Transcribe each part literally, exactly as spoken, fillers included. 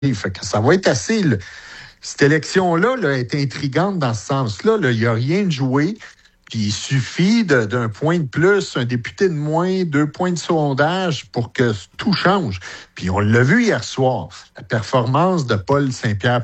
Fait que ça va être assez... Là, cette élection-là là, est intrigante dans ce sens-là. Il n'y a rien de joué. Puis il suffit de, d'un point de plus, un député de moins, deux points de sondage pour que tout change. Puis on l'a vu hier soir. La performance de Paul Saint-Pierre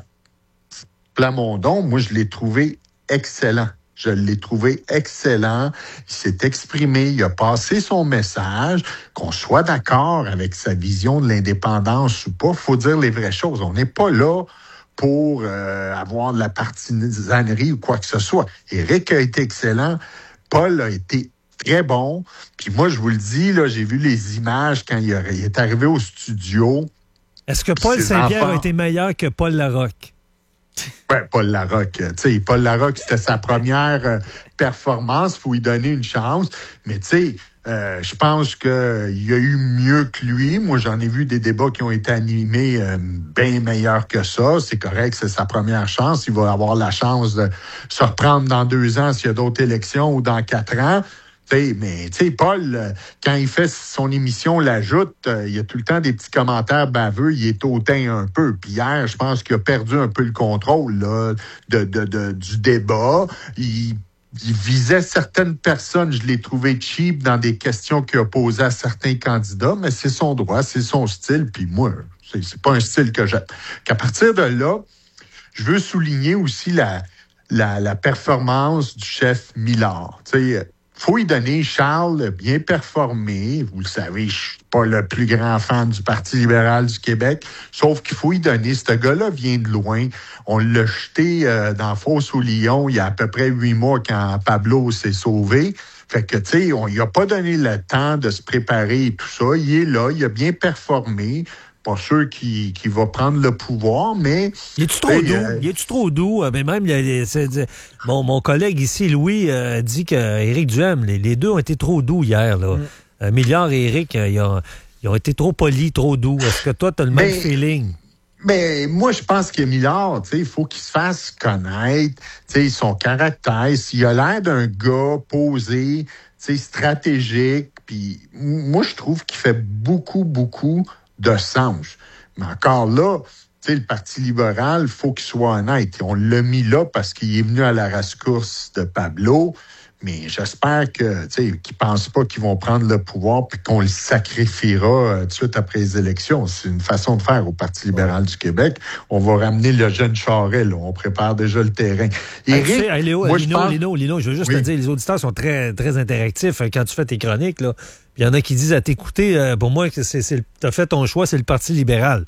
Plamondon, moi, je l'ai trouvé excellent. Je l'ai trouvé excellent. Il s'est exprimé, il a passé son message. Qu'on soit d'accord avec sa vision de l'indépendance ou pas, il faut dire les vraies choses. On n'est pas là pour euh, avoir de la partisanerie ou quoi que ce soit. Éric a été excellent. Paul a été très bon. Puis moi, je vous le dis, là, j'ai vu les images quand il, a, il est arrivé au studio. Est-ce que Paul Saint-Pierre enfants... a été meilleur que Paul Larocque? Oui, Paul Larocque. Tu sais, Paul Larocque, c'était sa première euh, performance. Il faut lui donner une chance. Mais tu sais, euh, je pense qu'il y a eu mieux que lui. Moi, j'en ai vu des débats qui ont été animés euh, bien meilleurs que ça. C'est correct, c'est sa première chance. Il va avoir la chance de se reprendre dans deux ans s'il y a d'autres élections ou dans quatre ans. T'sais, mais tu sais, Paul, euh, quand il fait son émission L'Ajoute, euh, il y a tout le temps des petits commentaires baveux, il est hautain un peu. Puis hier, je pense qu'il a perdu un peu le contrôle là, de, de, de, du débat. Il, il visait certaines personnes, je l'ai trouvé cheap dans des questions qu'il a posées à certains candidats, mais c'est son droit, c'est son style. Puis moi, c'est, c'est pas un style que j'aime. Qu'à partir de là, je veux souligner aussi la, la, la performance du chef Millard. Tu sais, faut y donner. Charles, bien performé. Vous le savez, je suis pas le plus grand fan du Parti libéral du Québec, sauf qu'il faut y donner. Ce gars-là vient de loin. On l'a jeté euh, dans Fosse au Lion il y a à peu près huit mois quand Pablo s'est sauvé. Fait que, tu sais, on lui a pas donné le temps de se préparer et tout ça. Il est là, il a bien performé. Pas sûr qu'il, qu'il va prendre le pouvoir, mais... Il est-tu trop doux? Euh... Il est-tu trop doux? Mais même, il y a, c'est, mon, mon collègue ici, Louis, euh, dit qu'Éric Duhem, les, les deux ont été trop doux hier. Là. Mm. Euh, Millard et Éric, euh, ils, ont, ils ont été trop polis, trop doux. Est-ce que toi, tu as le mais, même feeling? Mais moi, je pense que Millard, tu sais, il faut qu'il se fasse connaître, tu sais, son caractère. S'il a l'air d'un gars posé, tu sais, stratégique, puis moi, je trouve qu'il fait beaucoup, beaucoup de sens. Mais encore là, tu sais, le Parti libéral, il faut qu'il soit honnête. On l'a mis là parce qu'il est venu à la rescousse de Pablo, mais j'espère que, tu sais, qu'ils pensent pas qu'ils vont prendre le pouvoir puis qu'on le sacrifiera euh, tout de suite après les élections. C'est une façon de faire au Parti libéral du Québec. On va ramener le jeune Charest, là. On prépare déjà le terrain. Éric, hey, tu sais, hey, Léo, moi, Lino, je pense... Lino, Lino, je veux juste oui. te dire, les auditeurs sont très, très interactifs quand tu fais tes chroniques, là. Il y en a qui disent à t'écouter, euh, pour moi, que c'est, c'est, t'as fait ton choix, c'est le Parti libéral.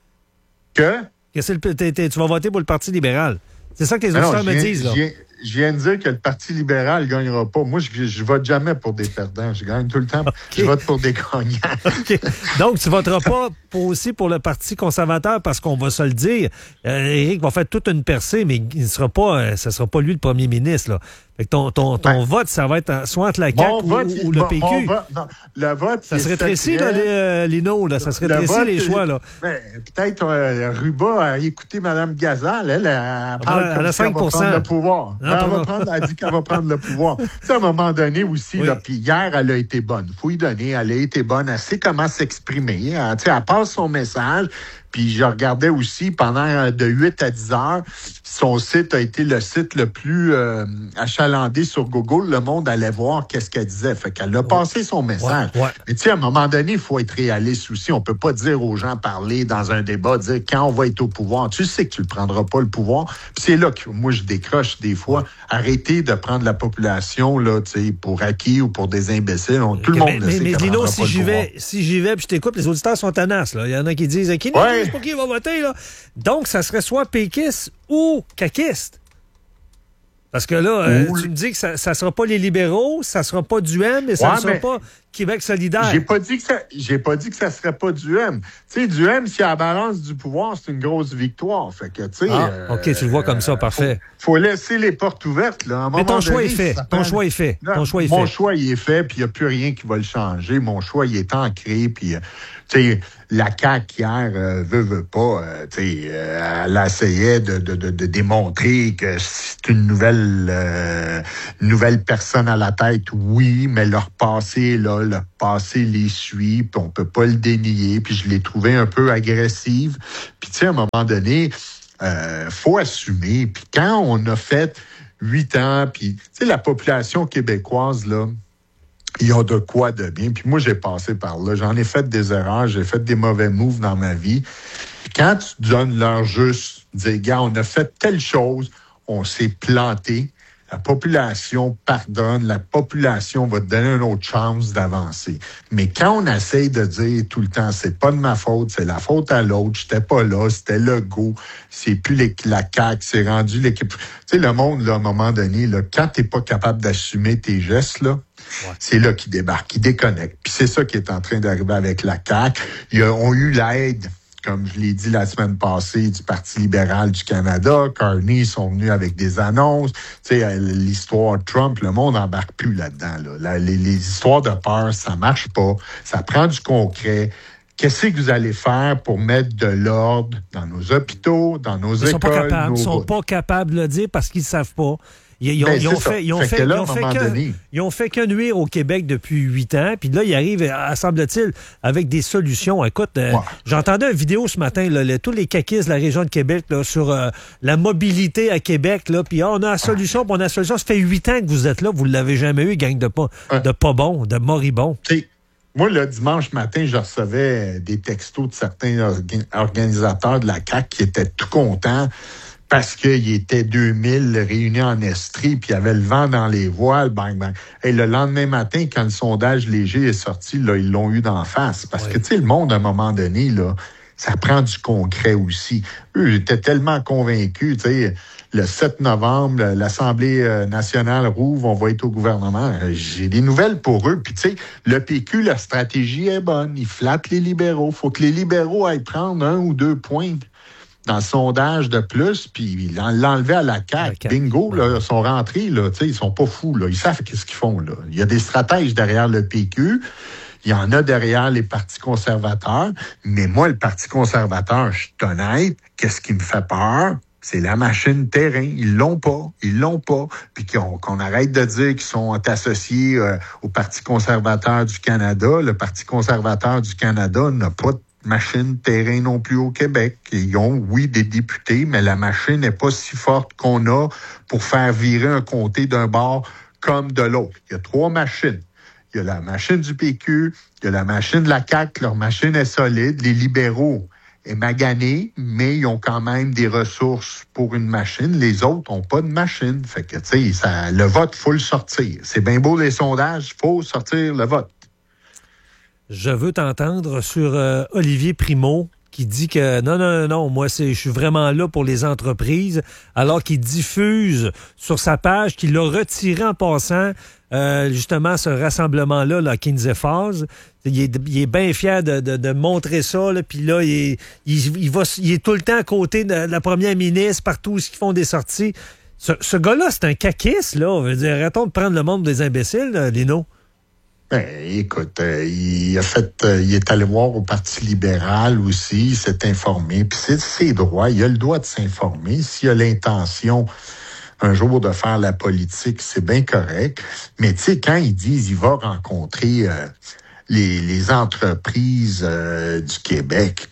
Que? Que c'est le, t'es, t'es, tu vas voter pour le Parti libéral. C'est ça que les auditeurs me disent, là. Je viens de dire que le Parti libéral ne gagnera pas. Moi, je, je vote jamais pour des perdants. Je gagne tout le temps. Okay. Je vote pour des gagnants. Okay. Donc, tu ne voteras pas pour, aussi pour le Parti conservateur parce qu'on va se le dire. Euh, Éric va faire toute une percée, mais il ne sera pas, euh, ce ne sera pas lui le premier ministre, là. Fait que ton, ton, ton ben, vote, ça va être soit entre la C A Q ou, vote, ou le mon, P Q. Mon vote, non, le vote, ça se rétrécit, là, les, euh, Lino, là. Ça se rétrécit, les choix, là. Ben, peut-être euh, Ruba a écouté Mme Gazal. Elle, elle, elle parle elle, comme elle si elle va prendre le pouvoir. Non, elle, va prendre, elle dit qu'elle va prendre le pouvoir. Tu sais, à un moment donné aussi, oui. là, puis hier, elle a été bonne. Il faut y donner. Elle a été bonne. Elle sait comment s'exprimer. Elle, tu sais, elle passe son message. Puis je regardais aussi pendant de huit à dix heures, son site a été le site le plus euh, achalandé sur Google. Le monde allait voir qu'est-ce qu'elle disait. Fait qu'elle a passé son message. Ouais, ouais. Mais tu sais, à un moment donné, il faut être réaliste aussi. On peut pas dire aux gens parler dans un débat, dire quand on va être au pouvoir. Tu sais que tu ne prendras pas le pouvoir. Puis c'est là que moi, je décroche des fois. Ouais. Arrêtez de prendre la population là, tu sais, pour acquis ou pour des imbéciles. On, tout le monde mais, le sait. Mais Lino, si j'y vais, si j'y vais, puis je t'écoute, les auditeurs sont tenaces. Il y en a qui disent qui ouais. pour qui il va voter, là. Donc, ça serait soit péquiste ou caquiste. Parce que là, euh, tu me dis que ça ne sera pas les libéraux, ça ne sera pas Duhem, et ça ouais, ne sera pas Québec solidaire. J'ai pas dit que ça, j'ai pas dit que ça serait pas Duhem. Tu sais, Duhem, s'il y a la balance du pouvoir, c'est une grosse victoire. Fait que, tu sais. Ah, euh, OK, tu le vois comme ça, parfait. Faut, faut laisser les portes ouvertes, là. À un Mais ton choix donné, est fait. Ton choix est fait. Ton choix est fait. Mon choix, il est fait, puis il n'y a plus rien qui va le changer. Mon choix, il est ancré, puis, euh, tu sais, la C A Q hier, euh, veut, veut pas, euh, tu sais, euh, elle essayait de, de, de, de démontrer que c'est une nouvelle, euh, une nouvelle personne à la tête, oui, mais leur passé, là, là, le passé les suit, puis on peut pas le dénier, puis je l'ai trouvé un peu agressive. Puis tu sais, à un moment donné, euh, faut assumer. Puis quand on a fait huit ans, puis tu sais, la population québécoise, là, ils ont de quoi de bien. Puis moi, j'ai passé par là. J'en ai fait des erreurs, j'ai fait des mauvais moves dans ma vie. Quand tu donnes leur juste, dire, gars, on a fait telle chose, on s'est planté, la population pardonne, la population va te donner une autre chance d'avancer. Mais quand on essaye de dire tout le temps, c'est pas de ma faute, c'est la faute à l'autre, j'étais pas là, c'était le go, c'est plus les, la C A Q, c'est rendu l'équipe. Tu sais, le monde, là, à un moment donné, là, quand t'es pas capable d'assumer tes gestes, là, ouais. c'est là qu'ils débarquent, qu'ils déconnectent. Puis c'est ça qui est en train d'arriver avec la C A Q. Ils ont eu l'aide, comme je l'ai dit la semaine passée, du Parti libéral du Canada. Carney sont venus avec des annonces. Tu sais, l'histoire Trump, le monde n'embarque plus là-dedans. Là. La, les, les histoires de peur, ça marche pas. Ça prend du concret. Qu'est-ce que vous allez faire pour mettre de l'ordre dans nos hôpitaux, dans nos ils écoles? Sont pas capables, nos... Ils sont pas capables de le dire parce qu'ils ne savent pas. Ils, ils, ont, ben, ils, ont fait, ils, ont fait, là, ils, ont fait que, ils ont fait que nuire au Québec depuis huit ans. Puis là, ils arrivent, semble-t-il, avec des solutions. Écoute, euh, ouais. j'entendais une vidéo ce matin, là, le, tous les caquistes de la région de Québec là, sur euh, la mobilité à Québec. Là, puis oh, on a la solution, puis on a la solution. Ça fait huit ans que vous êtes là, vous ne l'avez jamais eu, gang de pas, ouais. de pas bon, de moribond. T'sais, moi, le dimanche matin, je recevais des textos de certains orga- organisateurs de la C A Q qui étaient tout contents. Parce qu'il était deux mille réunis en Estrie, puis il y avait le vent dans les voiles, bang, bang. Et le lendemain matin, quand le sondage léger est sorti, là, ils l'ont eu d'en face. Parce ouais. que, tu sais, le monde, à un moment donné, là, ça prend du concret aussi. Eux, j'étais tellement convaincu, tu sais, le sept novembre, l'Assemblée nationale rouvre, on va être au gouvernement. J'ai des nouvelles pour eux. Puis, tu sais, le P Q, la stratégie est bonne. Ils flattent les libéraux. Faut que les libéraux aillent prendre un ou deux points dans le sondage de plus, puis l'enlever à la C A Q. Bingo, là, ils sont rentrés, là, tu sais, ils sont pas fous, là. Ils savent qu'est-ce qu'ils font, là. Il y a des stratèges derrière le P Q, il y en a derrière les partis conservateurs, mais moi, le Parti conservateur, je suis honnête, qu'est-ce qui me fait peur? C'est la machine terrain. Ils l'ont pas. Ils l'ont pas. Puis qu'on, qu'on arrête de dire qu'ils sont associés euh, au Parti conservateur du Canada. Le Parti conservateur du Canada n'a pas de machine terrain non plus au Québec. Ils ont, oui, des députés, mais la machine n'est pas si forte qu'on a pour faire virer un comté d'un bord comme de l'autre. Il y a trois machines. Il y a la machine du P Q, il y a la machine de la C A Q, leur machine est solide. Les libéraux est magané, mais ils ont quand même des ressources pour une machine. Les autres n'ont pas de machine. Fait que, tu sais, ça, le vote, il faut le sortir. C'est bien beau les sondages, il faut sortir le vote. Je veux t'entendre sur euh, Olivier Primo qui dit que non, non, non, moi, c'est, je suis vraiment là pour les entreprises, alors qu'il diffuse sur sa page, qu'il a retiré en passant euh, justement ce rassemblement-là, là, à Kinsey Falls. Il est, il est bien fier de, de, de montrer ça, là, puis là, il est, il, il, va, il est tout le temps à côté de la première ministre, partout où ils font des sorties. Ce, ce gars-là, c'est un caquiste, là. On veut dire, arrêtons de prendre le monde des imbéciles, là, Lino. Ben, écoute, euh, il a fait, euh, il est allé voir au Parti libéral aussi, il s'est informé, puis c'est ses droits, il a le droit de s'informer. S'il a l'intention un jour de faire la politique, c'est bien correct. Mais tu sais, quand ils disent il va rencontrer euh, les, les entreprises euh, du Québec,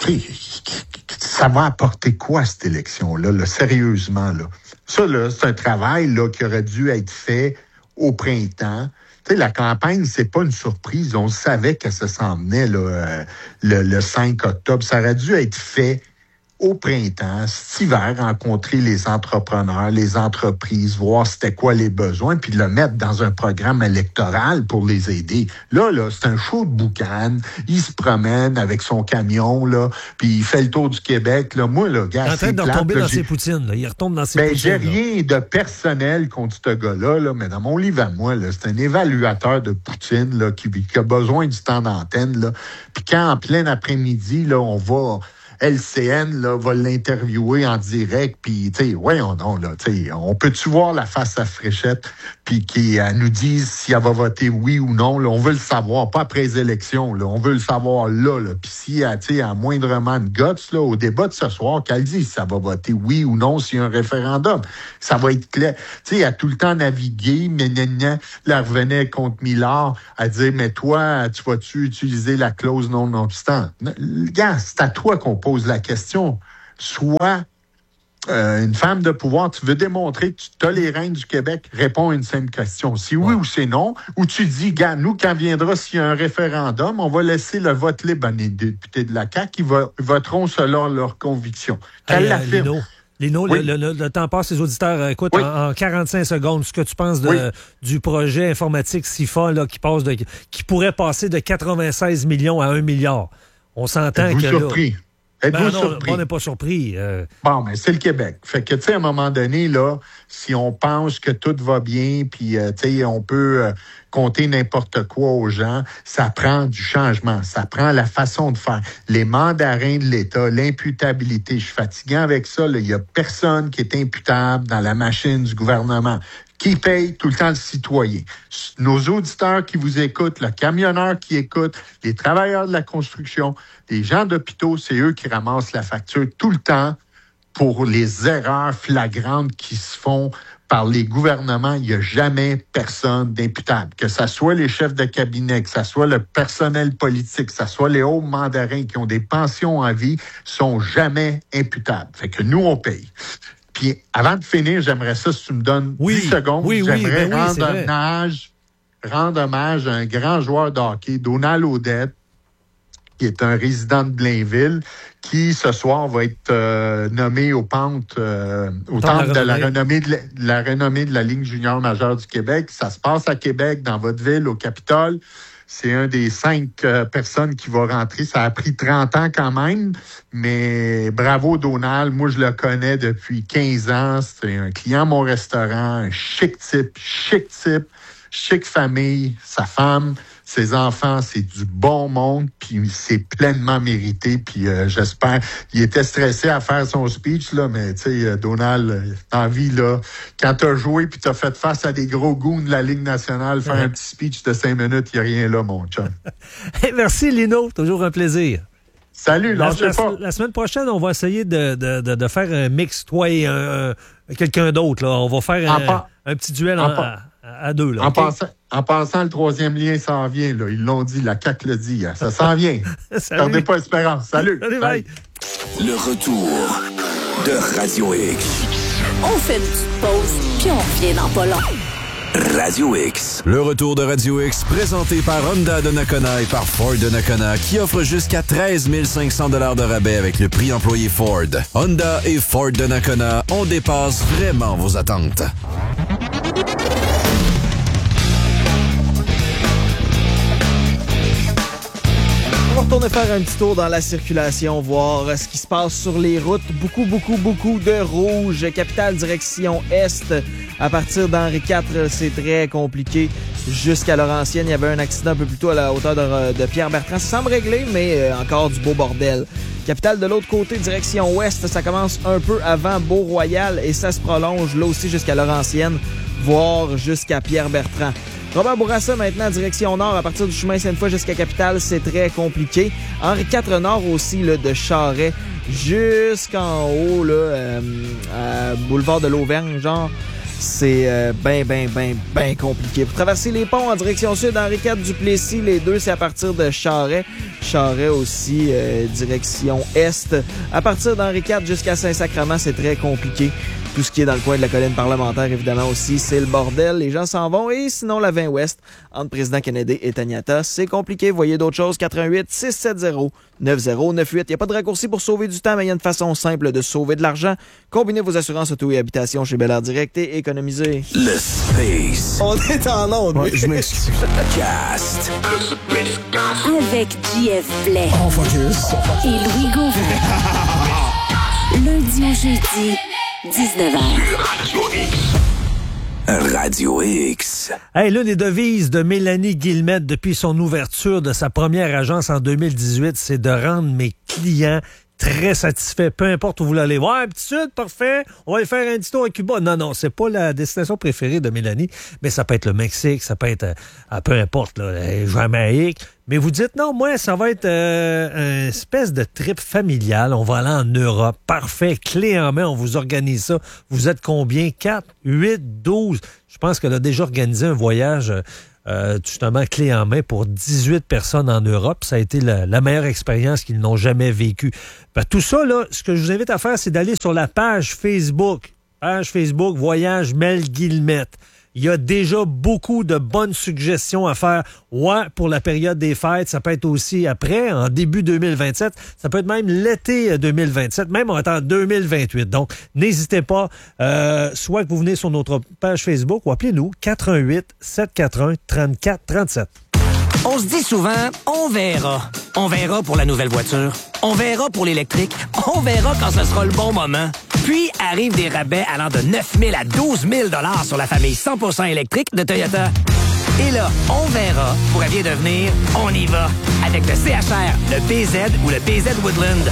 ça va apporter quoi cette élection-là, là, sérieusement, là? Ça, là, c'est un travail là, qui aurait dû être fait au printemps. Tu sais, la campagne, c'est pas une surprise. On savait que ça s'en venait là, euh, le, le cinq octobre. Ça aurait dû être fait au printemps, cet hiver, rencontrer les entrepreneurs, les entreprises, voir c'était quoi les besoins, puis le mettre dans un programme électoral pour les aider. Là, là, c'est un show de boucan. Il se promène avec son camion, là, puis il fait le tour du Québec. Là. Moi, là, gars, il est en train de retomber dans ses poutines. Là. Il retombe dans ses ben, poutines. J'ai rien de personnel contre ce gars-là, là, mais dans mon livre à moi, là, c'est un évaluateur de poutine là, qui, qui a besoin du temps d'antenne. Là. Puis quand, en plein après-midi, là, on va L C N là, va l'interviewer en direct, puis, tu sais, voyons donc, là, tu sais, on peut-tu voir la face à Fréchette, puis qu'elle nous dise si elle va voter oui ou non, là, on veut le savoir, pas après les élections, là, on veut le savoir là, là. Puis si elle, tu sais, a moindrement de guts, là, au débat de ce soir, qu'elle dise si elle va voter oui ou non s'il y a un référendum. Ça va être clair. Tu sais, elle a tout le temps navigué, mais gna, gna, là, elle revenait contre Millard, à dire, mais toi, tu vas-tu utiliser la clause non-obstant? Gars, c'est à toi qu'on pose la question. Soit euh, une femme de pouvoir, tu veux démontrer que tu as les rênes du Québec, réponds à une simple question. Si oui ouais. ou c'est non, ou tu dis, gars, nous, quand viendra s'il y a un référendum, on va laisser le vote libre à les députés de la C A Q qui va, voteront selon leurs convictions. Qu'elle hey, l'affirme. Euh, Lino, oui. le, le, le temps passe, les auditeurs. Écoute, oui. en, en quarante-cinq secondes, ce que tu penses de, oui. du projet informatique SIFA là, qui, passe de, qui pourrait passer de quatre-vingt-seize millions à un milliard. On s'entend Êtes-vous que surpris? Là, Êtes-vous ben non, surpris? On n'est pas surpris. Euh... Bon, mais c'est le Québec. Fait que, tu sais, à un moment donné, là, si on pense que tout va bien, puis, euh, tu sais, on peut euh, compter n'importe quoi aux gens, ça prend du changement. Ça prend la façon de faire. Les mandarins de l'État, l'imputabilité, je suis fatiguant avec ça. Il n'y a personne qui est imputable dans la machine du gouvernement. Qui paye tout le temps le citoyen. Nos auditeurs qui vous écoutent, le camionneur qui écoute, les travailleurs de la construction, les gens d'hôpitaux, c'est eux qui ramassent la facture tout le temps pour les erreurs flagrantes qui se font par les gouvernements. Il n'y a jamais personne d'imputable. Que ce soit les chefs de cabinet, que ce soit le personnel politique, que ce soit les hauts mandarins qui ont des pensions en vie, sont jamais imputables. Fait que nous, on paye. Puis, avant de finir, j'aimerais ça, si tu me donnes oui, dix secondes, oui, j'aimerais oui, ben rendre, oui, hommage, rendre hommage à un grand joueur de hockey, Donald Audette, qui est un résident de Blainville, qui, ce soir, va être euh, nommé au pente, euh, au temple de la renommée de la, de la renommée de la Ligue junior majeure du Québec. Ça se passe à Québec, dans votre ville, au Capitole. C'est un des cinq euh, personnes qui va rentrer. Ça a pris trente ans quand même, mais bravo Donald. Moi, je le connais depuis quinze ans. C'est un client à mon restaurant, un chic type, chic type, chic famille, sa femme, ses enfants, c'est du bon monde, puis c'est pleinement mérité, puis euh, j'espère... Il était stressé à faire son speech, là, mais tu sais, Donald, t'as envie, là, quand t'as joué puis t'as fait face à des gros goons de la Ligue nationale, faire ouais. un petit speech de cinq minutes, il n'y a rien là, mon chum. Hey, merci, Lino. Toujours un plaisir. Salut, lâchez pas. La, la semaine prochaine, on va essayer de, de, de, de faire un mix, toi et un, un, quelqu'un d'autre, là. On va faire un, pa- un petit duel en, en pa- à, à deux, là. En okay? passant... En passant, le troisième lien s'en vient. Là. Ils l'ont dit, la C A Q le dit. Hein. Ça s'en vient. Perdez pas espérance. Salut. Salut, bye. Le retour de Radio X. On fait une petite pause, puis on revient dans pas long. Radio X. Le retour de Radio X, présenté par Honda de Nakona et par Ford de Nakona, qui offre jusqu'à treize mille cinq cents dollars de rabais avec le prix employé Ford. Honda et Ford de Nakona, on dépasse vraiment vos attentes. On va retourner faire un petit tour dans la circulation, voir ce qui se passe sur les routes. Beaucoup, beaucoup, beaucoup de rouge. Capitale direction Est. À partir d'Henri quatre, c'est très compliqué. Jusqu'à Laurentienne, il y avait un accident un peu plus tôt à la hauteur de, de Pierre-Bertrand. Ça semble réglé, mais euh, encore du beau bordel. Capitale de l'autre côté, direction Ouest, ça commence un peu avant Beau-Royal et ça se prolonge là aussi jusqu'à Laurentienne, voire jusqu'à Pierre-Bertrand. Robert Bourassa, maintenant, direction nord, à partir du chemin Sainte-Foy jusqu'à Capitale, c'est très compliqué. Henri quatre nord aussi, là, de Charest jusqu'en haut, là, euh, à boulevard de l'Auvergne, genre, c'est euh, ben, ben, ben, ben compliqué. Pour traverser les ponts en direction sud, Henri quatre Duplessis, les deux, c'est à partir de Charest. Charest aussi, euh, direction est. À partir d'Henri quatre jusqu'à Saint-Sacrement, c'est très compliqué. Tout ce qui est dans le coin de la colline parlementaire, évidemment, aussi, c'est le bordel. Les gens s'en vont. Et sinon, la vingt ouest, entre Président Kennedy et Taniata, c'est compliqué. Voyez d'autres choses. quatre un huit, six sept zéro, neuf zéro neuf huit. Il n'y a pas de raccourci pour sauver du temps, mais il y a une façon simple de sauver de l'argent. Combinez vos assurances auto et habitation chez Bel Air Direct et économisez. Le Space. On est en onde. Ouais, je m'excuse. Cast. Avec J F Blais. Oh, focus. Et Louis Gauvin. Lundi au jeudi, dix-neuf heures. Radio X. Hey, l'une des devises de Mélanie Guillemette depuis son ouverture de sa première agence en deux mille dix-huit, c'est de rendre mes clients très satisfait, peu importe où vous allez. Ouais, petit sud, parfait, on va aller faire un petit tour à Cuba. Non, non, c'est pas la destination préférée de Mélanie, mais ça peut être le Mexique, ça peut être, euh, peu importe, là, la Jamaïque. Mais vous dites, non, moi, ça va être euh, une espèce de trip familial. On va aller en Europe. Parfait, clé en main, on vous organise ça. Vous êtes combien? quatre, huit, douze? Je pense qu'elle a déjà organisé un voyage... Euh, justement, clé en main pour dix-huit personnes en Europe. Ça a été la, la meilleure expérience qu'ils n'ont jamais vécue. Ben, tout ça, là, ce que je vous invite à faire, c'est d'aller sur la page Facebook. Page Facebook, Voyage Mel Guillemette. Il y a déjà beaucoup de bonnes suggestions à faire. Ouais, pour la période des fêtes, ça peut être aussi après, en début deux mille vingt-sept. Ça peut être même l'été deux mille vingt-sept, même en deux mille vingt-huit. Donc, n'hésitez pas, euh, soit que vous venez sur notre page Facebook ou appelez-nous quatre un huit, sept quatre un, trente-quatre trente-sept. On se dit souvent, on verra. On verra pour la nouvelle voiture. On verra pour l'électrique. On verra quand ce sera le bon moment. Puis arrivent des rabais allant de neuf mille à douze mille dollars sur la famille cent pour cent électrique de Toyota. Et là, on verra pourrait bien devenir on y va avec le C H R, le B Z ou le B Z Woodland.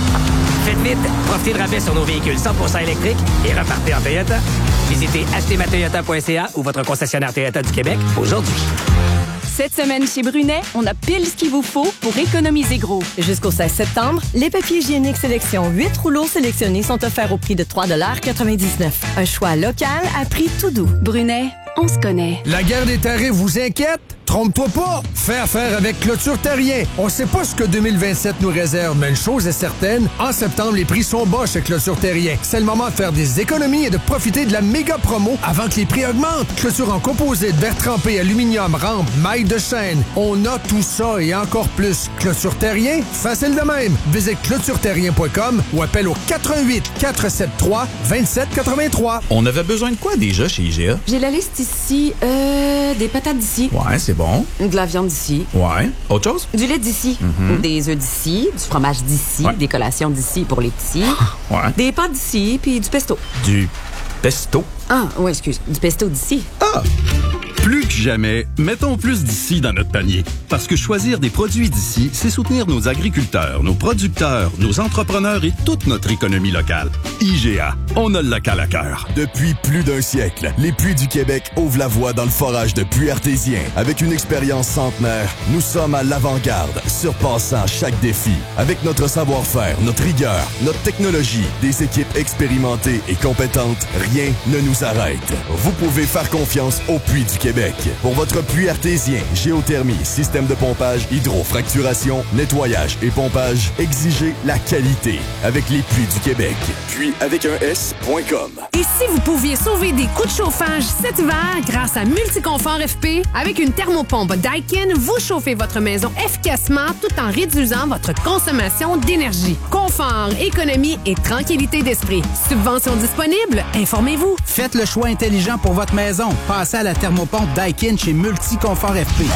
Faites vite, profitez de rabais sur nos véhicules cent pour cent électriques et repartez en Toyota. Visitez acheter ma toyota point c a ou votre concessionnaire Toyota du Québec aujourd'hui. Cette semaine chez Brunet, on a pile ce qu'il vous faut pour économiser gros. Jusqu'au seize septembre, les papiers hygiéniques sélection huit rouleaux sélectionnés sont offerts au prix de trois dollars quatre-vingt-dix-neuf. Un choix local à prix tout doux. Brunet, on se connaît. La guerre des tarifs vous inquiète? Trompe-toi pas! Fais affaire avec Clôture Terrien. On sait pas ce que deux mille vingt-sept nous réserve, mais une chose est certaine, en septembre, les prix sont bas chez Clôture Terrien. C'est le moment de faire des économies et de profiter de la méga promo avant que les prix augmentent. Clôture en composite, verre trempé, aluminium, rampe, maille de chaîne. On a tout ça et encore plus. Clôture Terrien, facile de même. Visite clôture terrien point com ou appelle au quatre un huit, quatre sept trois, deux sept huit trois. On avait besoin de quoi déjà chez I G A? J'ai la liste ici. Euh, des patates d'ici. Ouais, c'est bon. De la viande d'ici. Ouais. Autre chose? Du lait d'ici. Mm-hmm. Des œufs d'ici. Du fromage d'ici. Ouais. Des collations d'ici pour les petits. Ouais. Des pâtes d'ici. Puis du pesto. Du pesto? Ah, ouais, excuse. Du pesto d'ici. Ah! Plus que jamais, mettons plus d'ici dans notre panier. Parce que choisir des produits d'ici, c'est soutenir nos agriculteurs, nos producteurs, nos entrepreneurs et toute notre économie locale. I G A, on a le local à cœur. Depuis plus d'un siècle, les Puits du Québec ouvrent la voie dans le forage de puits artésiens. Avec une expérience centenaire, nous sommes à l'avant-garde, surpassant chaque défi. Avec notre savoir-faire, notre rigueur, notre technologie, des équipes expérimentées et compétentes, rien ne nous arrête. Vous pouvez faire confiance aux Puits du Québec. Pour votre puits artésien, géothermie, système de pompage, hydrofracturation, nettoyage et pompage, exigez la qualité avec les Puits du Québec. Puis avec un S point com. Et si vous pouviez sauver des coûts de chauffage cet hiver grâce à Multiconfort F P, avec une thermopompe Daikin, vous chauffez votre maison efficacement tout en réduisant votre consommation d'énergie. Confort, économie et tranquillité d'esprit. Subvention disponible? Informez-vous. Faites le choix intelligent pour votre maison. Passez à la thermopompe Daikin chez Multiconfort F P.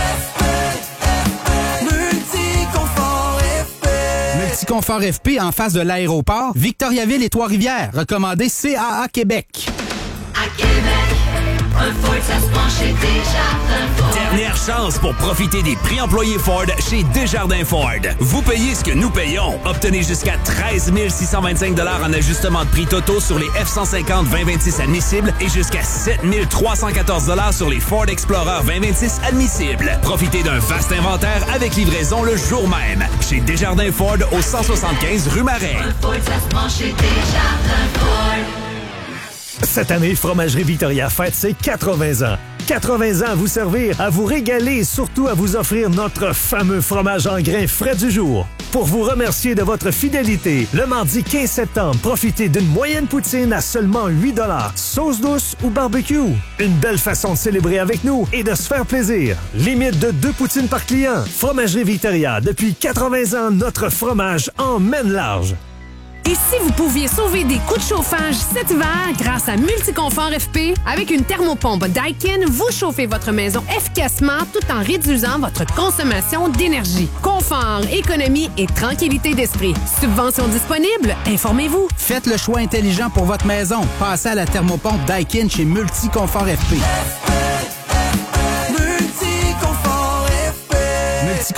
Multiconfort F P. Multiconfort F P en face de l'aéroport, Victoriaville et Trois-Rivières. Recommandé C A A Québec. À Québec, un Ford, ça se prend chez Desjardins Ford. Dernière chance pour profiter des prix employés Ford chez Desjardins Ford. Vous payez ce que nous payons. Obtenez jusqu'à treize mille six cent vingt-cinq dollars en ajustement de prix totaux sur les F cent cinquante vingt vingt-six admissibles et jusqu'à sept mille trois cent quatorze dollars sur les Ford Explorer vingt vingt-six admissibles. Profitez d'un vaste inventaire avec livraison le jour même. Chez Desjardins Ford au cent soixante-quinze rue Marais. Un Ford, ça se prend chez Desjardins Ford. Cette année, Fromagerie Victoria fête ses quatre-vingts ans. quatre-vingts ans à vous servir, à vous régaler et surtout à vous offrir notre fameux fromage en grains frais du jour. Pour vous remercier de votre fidélité, le mardi quinze septembre, profitez d'une moyenne poutine à seulement huit dollars, sauce douce ou barbecue. Une belle façon de célébrer avec nous et de se faire plaisir. Limite de deux poutines par client. Fromagerie Victoria, depuis quatre-vingts ans, notre fromage emmène large. Et si vous pouviez sauver des coûts de chauffage cet hiver grâce à Multiconfort F P, avec une thermopompe Daikin, vous chauffez votre maison efficacement tout en réduisant votre consommation d'énergie. Confort, économie et tranquillité d'esprit. Subvention disponible? Informez-vous. Faites le choix intelligent pour votre maison. Passez à la thermopompe Daikin chez Multiconfort F P. Multiconfort F P.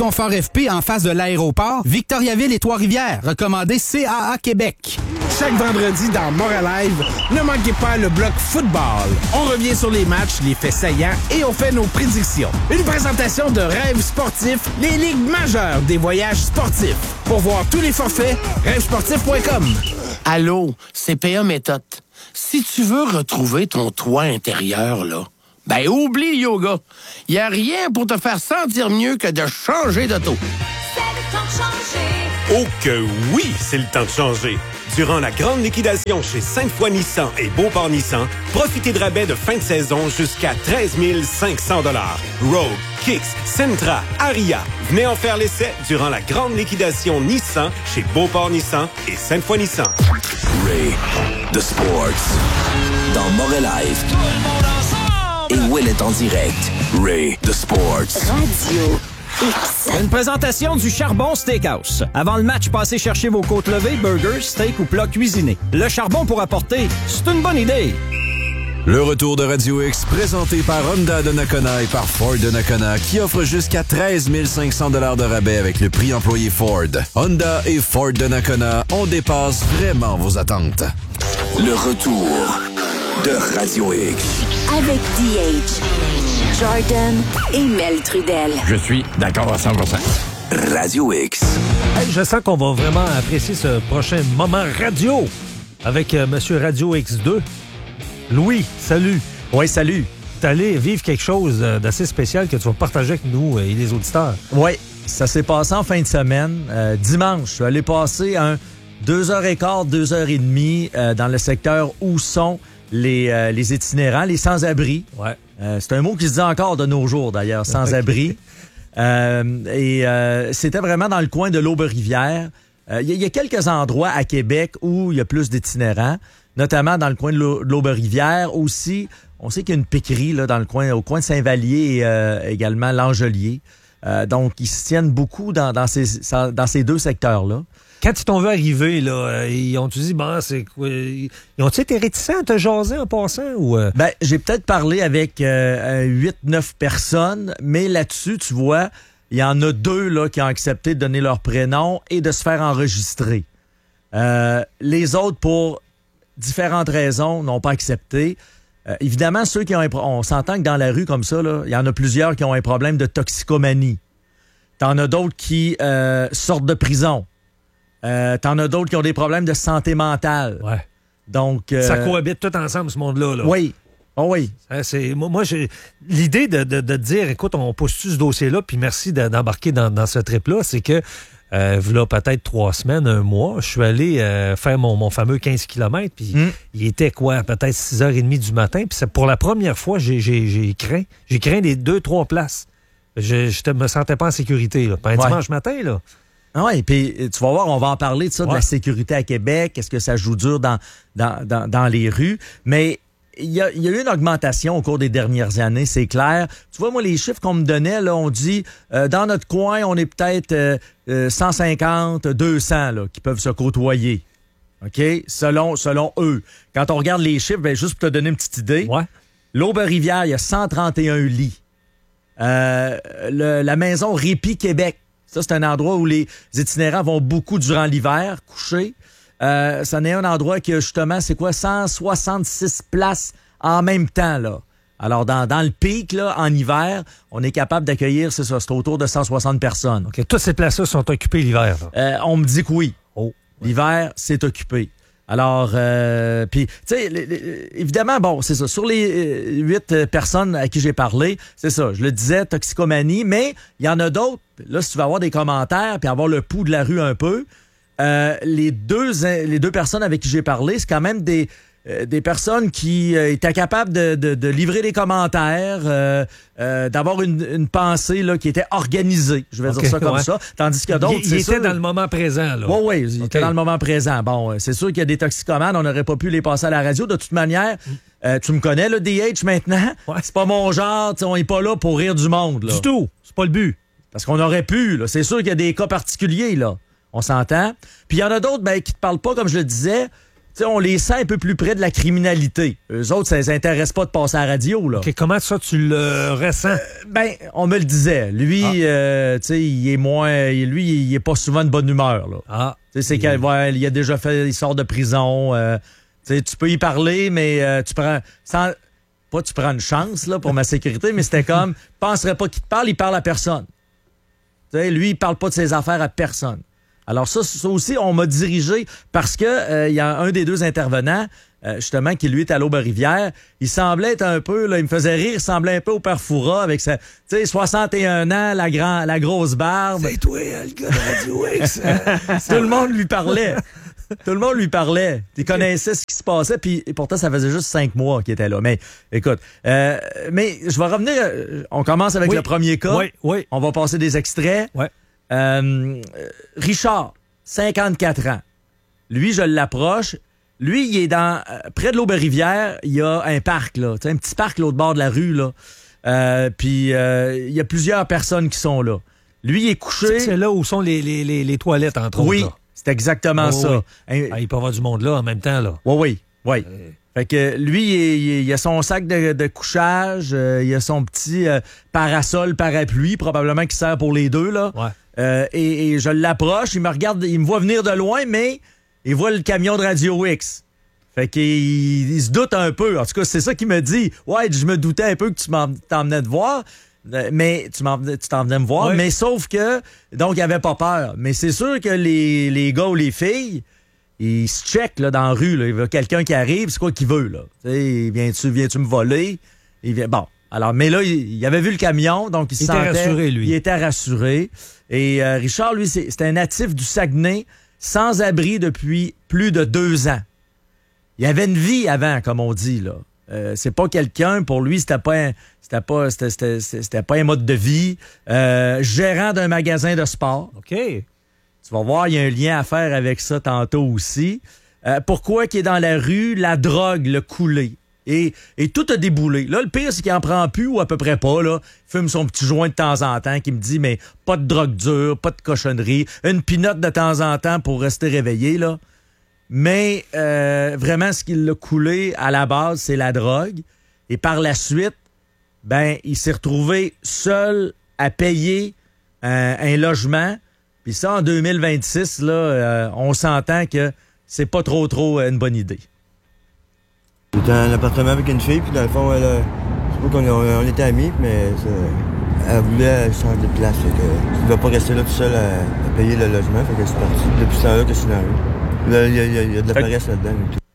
Multiconfort F P en face de l'aéroport, Victoriaville et Trois-Rivières, recommandé C A A Québec. Chaque vendredi dans Montréal Live, ne manquez pas le bloc football. On revient sur les matchs, les faits saillants et on fait nos prédictions. Une présentation de Rêves sportifs, les ligues majeures des voyages sportifs. Pour voir tous les forfaits, rêves sportifs point com. Allô, C P A Méthode. Si tu veux retrouver ton toit intérieur, là, ben oublie le yoga. Y a rien pour te faire sentir mieux que de changer d'auto. C'est le temps de changer. Oh que oui, c'est le temps de changer. Durant la grande liquidation chez Sainte-Foy Nissan et Beauport Nissan, profitez de rabais de fin de saison jusqu'à treize mille cinq cents dollars. Rogue, Kicks, Sentra, Aria. Venez en faire l'essai durant la grande liquidation Nissan chez Beauport Nissan et Sainte-Foy Nissan. Ray, The Sports, dans Montréal Live. Et Will est en direct. Ray, The Sports. Radio X. Une présentation du Charbon Steakhouse. Avant le match, passez chercher vos côtes levées, burgers, steak ou plats cuisinés. Le charbon pour apporter, c'est une bonne idée. Le retour de Radio X, présenté par Honda de Nakona et par Ford de Nakona, qui offre jusqu'à treize mille cinq cents dollars de rabais avec le prix employé Ford. Honda et Ford de Nakona, on dépasse vraiment vos attentes. Le retour de Radio X. Avec D H, Jordan et Mel Trudel. Je suis d'accord à cent pour cent. Radio X. Hey, je sens qu'on va vraiment apprécier ce prochain moment radio avec euh, Monsieur Radio X deux. Louis, salut. Oui, salut. T'es allé vivre quelque chose d'assez spécial que tu vas partager avec nous et les auditeurs. Oui, ça s'est passé en fin de semaine. Euh, dimanche, je suis allé passer un deux heures quinze, deux heures trente euh, dans le secteur où sont les, euh, les itinérants, les sans-abri. Ouais. Euh, c'est un mot qui se dit encore de nos jours, d'ailleurs, sans-abri. Okay. Euh, et euh, c'était vraiment dans le coin de l'Aube-Rivière. Il euh, y, y a quelques endroits à Québec où il y a plus d'itinérants, notamment dans le coin de l'Aube-Rivière. Aussi, on sait qu'il y a une piquerie là, dans le coin, au coin de Saint-Vallier et euh, également l'Angelier. Euh, donc, ils se tiennent beaucoup dans, dans, ces, dans ces deux secteurs-là. Quand ils t'ont vu arriver, là, ils ont-tu dit, bon, c'est quoi? Ils ont-tu été réticents à te jaser en passant? Ou euh... Ben, j'ai peut-être parlé avec euh, huit neuf personnes, mais là-dessus, tu vois, il y en a deux là, qui ont accepté de donner leur prénom et de se faire enregistrer. Euh, les autres, pour différentes raisons, n'ont pas accepté. Euh, évidemment, ceux qui ont un pro- on s'entend que dans la rue comme ça, là, il y en a plusieurs qui ont un problème de toxicomanie. T'en as d'autres qui euh, sortent de prison. Euh, t'en as d'autres qui ont des problèmes de santé mentale. Ouais. Donc, euh... ça cohabite tout ensemble, ce monde-là. Là. Oui. Oh oui. C'est, moi, moi j'ai l'idée de, de, de dire, écoute, on pousse-tu ce dossier-là, puis merci de, d'embarquer dans, dans ce trip-là, c'est que, euh, là, peut-être trois semaines, un mois, je suis allé euh, faire mon, mon fameux quinze kilomètres, puis mm. il était quoi, peut-être six heures trente du matin, puis c'est pour la première fois, j'ai, j'ai, j'ai craint, j'ai craint les deux, trois places. Je, je me sentais pas en sécurité, là. Pas un ouais. dimanche matin, là. Ah oui, puis tu vas voir, on va en parler de ça, ouais. de la sécurité à Québec, est-ce que ça joue dur dans, dans, dans, dans les rues, mais il y a, il y a eu une augmentation au cours des dernières années, c'est clair. Tu vois, moi, les chiffres qu'on me donnait, là, on dit, euh, dans notre coin, on est peut-être euh, euh, cent cinquante, deux cents là, qui peuvent se côtoyer, OK? Selon, selon eux. Quand on regarde les chiffres, ben, juste pour te donner une petite idée, ouais. l'Aube-Rivière, il y a cent trente et un lits. Euh, le, la maison Répit Québec, ça, c'est un endroit où les itinérants vont beaucoup durant l'hiver, coucher. Euh, ça n'est un endroit qui a justement, c'est quoi, cent soixante-six places en même temps, là. Alors, dans, dans le pic, là, en hiver, on est capable d'accueillir, c'est ça, c'est autour de cent soixante personnes. OK, toutes ces places-là sont occupées l'hiver, là. Euh, on me dit que oui. Oh. L'hiver, c'est occupé. Alors, euh, puis, tu sais, évidemment, bon, c'est ça. Sur les huit euh, personnes à qui j'ai parlé, c'est ça, je le disais, toxicomanie, mais il y en a d'autres. Là, si tu vas avoir des commentaires puis avoir le pouls de la rue un peu, euh, les deux les deux personnes avec qui j'ai parlé, c'est quand même des euh, des personnes qui euh, étaient capables de, de, de livrer des commentaires, euh, euh, d'avoir une, une pensée là qui était organisée, je vais okay, dire ça comme ouais. ça. Tandis que d'autres, il, il était dans le moment présent. Là. Oui, oui, il okay. était dans le moment présent. Bon, c'est sûr qu'il y a des toxicomanes, on n'aurait pas pu les passer à la radio. De toute manière, mm. euh, tu me connais, le D H maintenant. Ouais. C'est pas mon genre, on n'est pas là pour rire du monde. Là. Du tout, c'est pas le but. Parce qu'on aurait pu, là. C'est sûr qu'il y a des cas particuliers, là. On s'entend. Puis il y en a d'autres ben, qui te parlent pas, comme je le disais. sais, on les sent un peu plus près de la criminalité. Eux autres, ça les intéresse pas de passer à la radio, là. Okay, comment ça, tu le ressens? Euh, ben, on me le disait. Lui, ah. euh, tu sais, il est moins... Lui, il est pas souvent de bonne humeur, là. Ah. Tu sais, c'est qu'il ouais, il a déjà fait... Il sort de prison. Euh, tu sais, tu peux y parler, mais euh, tu prends... Sans, pas tu prends une chance, là, pour ma sécurité, mais c'était comme... penserais pas qu'il te parle, il parle à personne. Tu sais, lui, il parle pas de ses affaires à personne. Alors ça, ça aussi, on m'a dirigé parce que euh, il y a un des deux intervenants, euh, justement, qui lui est à l'Aube-Rivière. Il semblait être un peu, là, il me faisait rire, il semblait un peu au père Foura avec sa, tu sais, soixante et un ans, la grand, la grosse barbe. C'est toi, le gars de Radio X. Tout le monde lui parlait. Tout le monde lui parlait. Il connaissait ce qui se passait, puis et pourtant, ça faisait juste cinq mois qu'il était là. Mais écoute, euh, mais je vais revenir. On commence avec oui. le premier cas. Oui, oui. On va passer des extraits. Oui. Euh, Richard, cinquante-quatre ans. Lui, je l'approche. Lui, il est dans euh, près de l'Aube-Rivière. Il y a un parc, là, un petit parc l'autre bord de la rue, là. Euh, puis euh, il y a plusieurs personnes qui sont là. Lui, il est couché. C'est, c'est là où sont les, les, les, les toilettes, entre oui, autres. Oui, c'est exactement oh, ça. Oui. Ah, il peut y avoir du monde là en même temps, là. Oui, oui, oui. Euh... Fait que lui, il, il a son sac de, de couchage, euh, il a son petit euh, parasol parapluie, probablement qui sert pour les deux, là. Ouais. Euh, et, et je l'approche, il me regarde, il me voit venir de loin, mais il voit le camion de Radio X. Fait qu'il il se doute un peu. En tout cas, c'est ça qu'il me dit. Ouais, je me doutais un peu que tu m'en, t'emmenais de voir, mais tu, m'en, tu t'en venais me voir, ouais. Mais sauf que, donc, il avait pas peur. Mais c'est sûr que les, les gars ou les filles, ils se checkent là, dans la rue. Là. Il y a quelqu'un qui arrive, c'est quoi qu'il veut, là? T'sais, viens-tu, viens-tu me voler? Il vient, bon. Alors, mais là, il, il avait vu le camion, donc il, il se sentait... était rassuré, lui. Il était rassuré. Et euh, Richard, lui, c'est, c'est un natif du Saguenay, sans abri depuis plus de deux ans. Il avait une vie avant, comme on dit, là. Euh, c'est pas quelqu'un, pour lui, c'était pas un, c'était pas, c'était, c'était, c'était pas un mode de vie. Euh, gérant d'un magasin de sport. OK. Tu vas voir, il y a un lien à faire avec ça tantôt aussi. Euh, pourquoi qu'il est dans la rue? La drogue l'a coulé. Et, et tout a déboulé. Là, le pire, c'est qu'il en prend plus ou à peu près pas. Là. Il fume son petit joint de temps en temps qui me dit, mais pas de drogue dure, pas de cochonnerie, une pinotte de temps en temps pour rester réveillé. Là. Mais euh, vraiment, ce qui l'a coulé à la base, c'est la drogue. Et par la suite, ben, il s'est retrouvé seul à payer un, un logement. Puis ça, en deux mille vingt-six, là, euh, on s'entend que c'est pas trop, trop une bonne idée. J'étais dans un appartement avec une fille, puis dans le fond, elle, euh, je sais pas qu'on on, on était amis, mais ça, elle voulait changer de place. Fait que je ne vais pas rester là tout seul à, à payer le logement, fait que je suis parti. Depuis ce temps-là que je suis dans la rue. Là, il y, y, y a de la paresse là-dedans.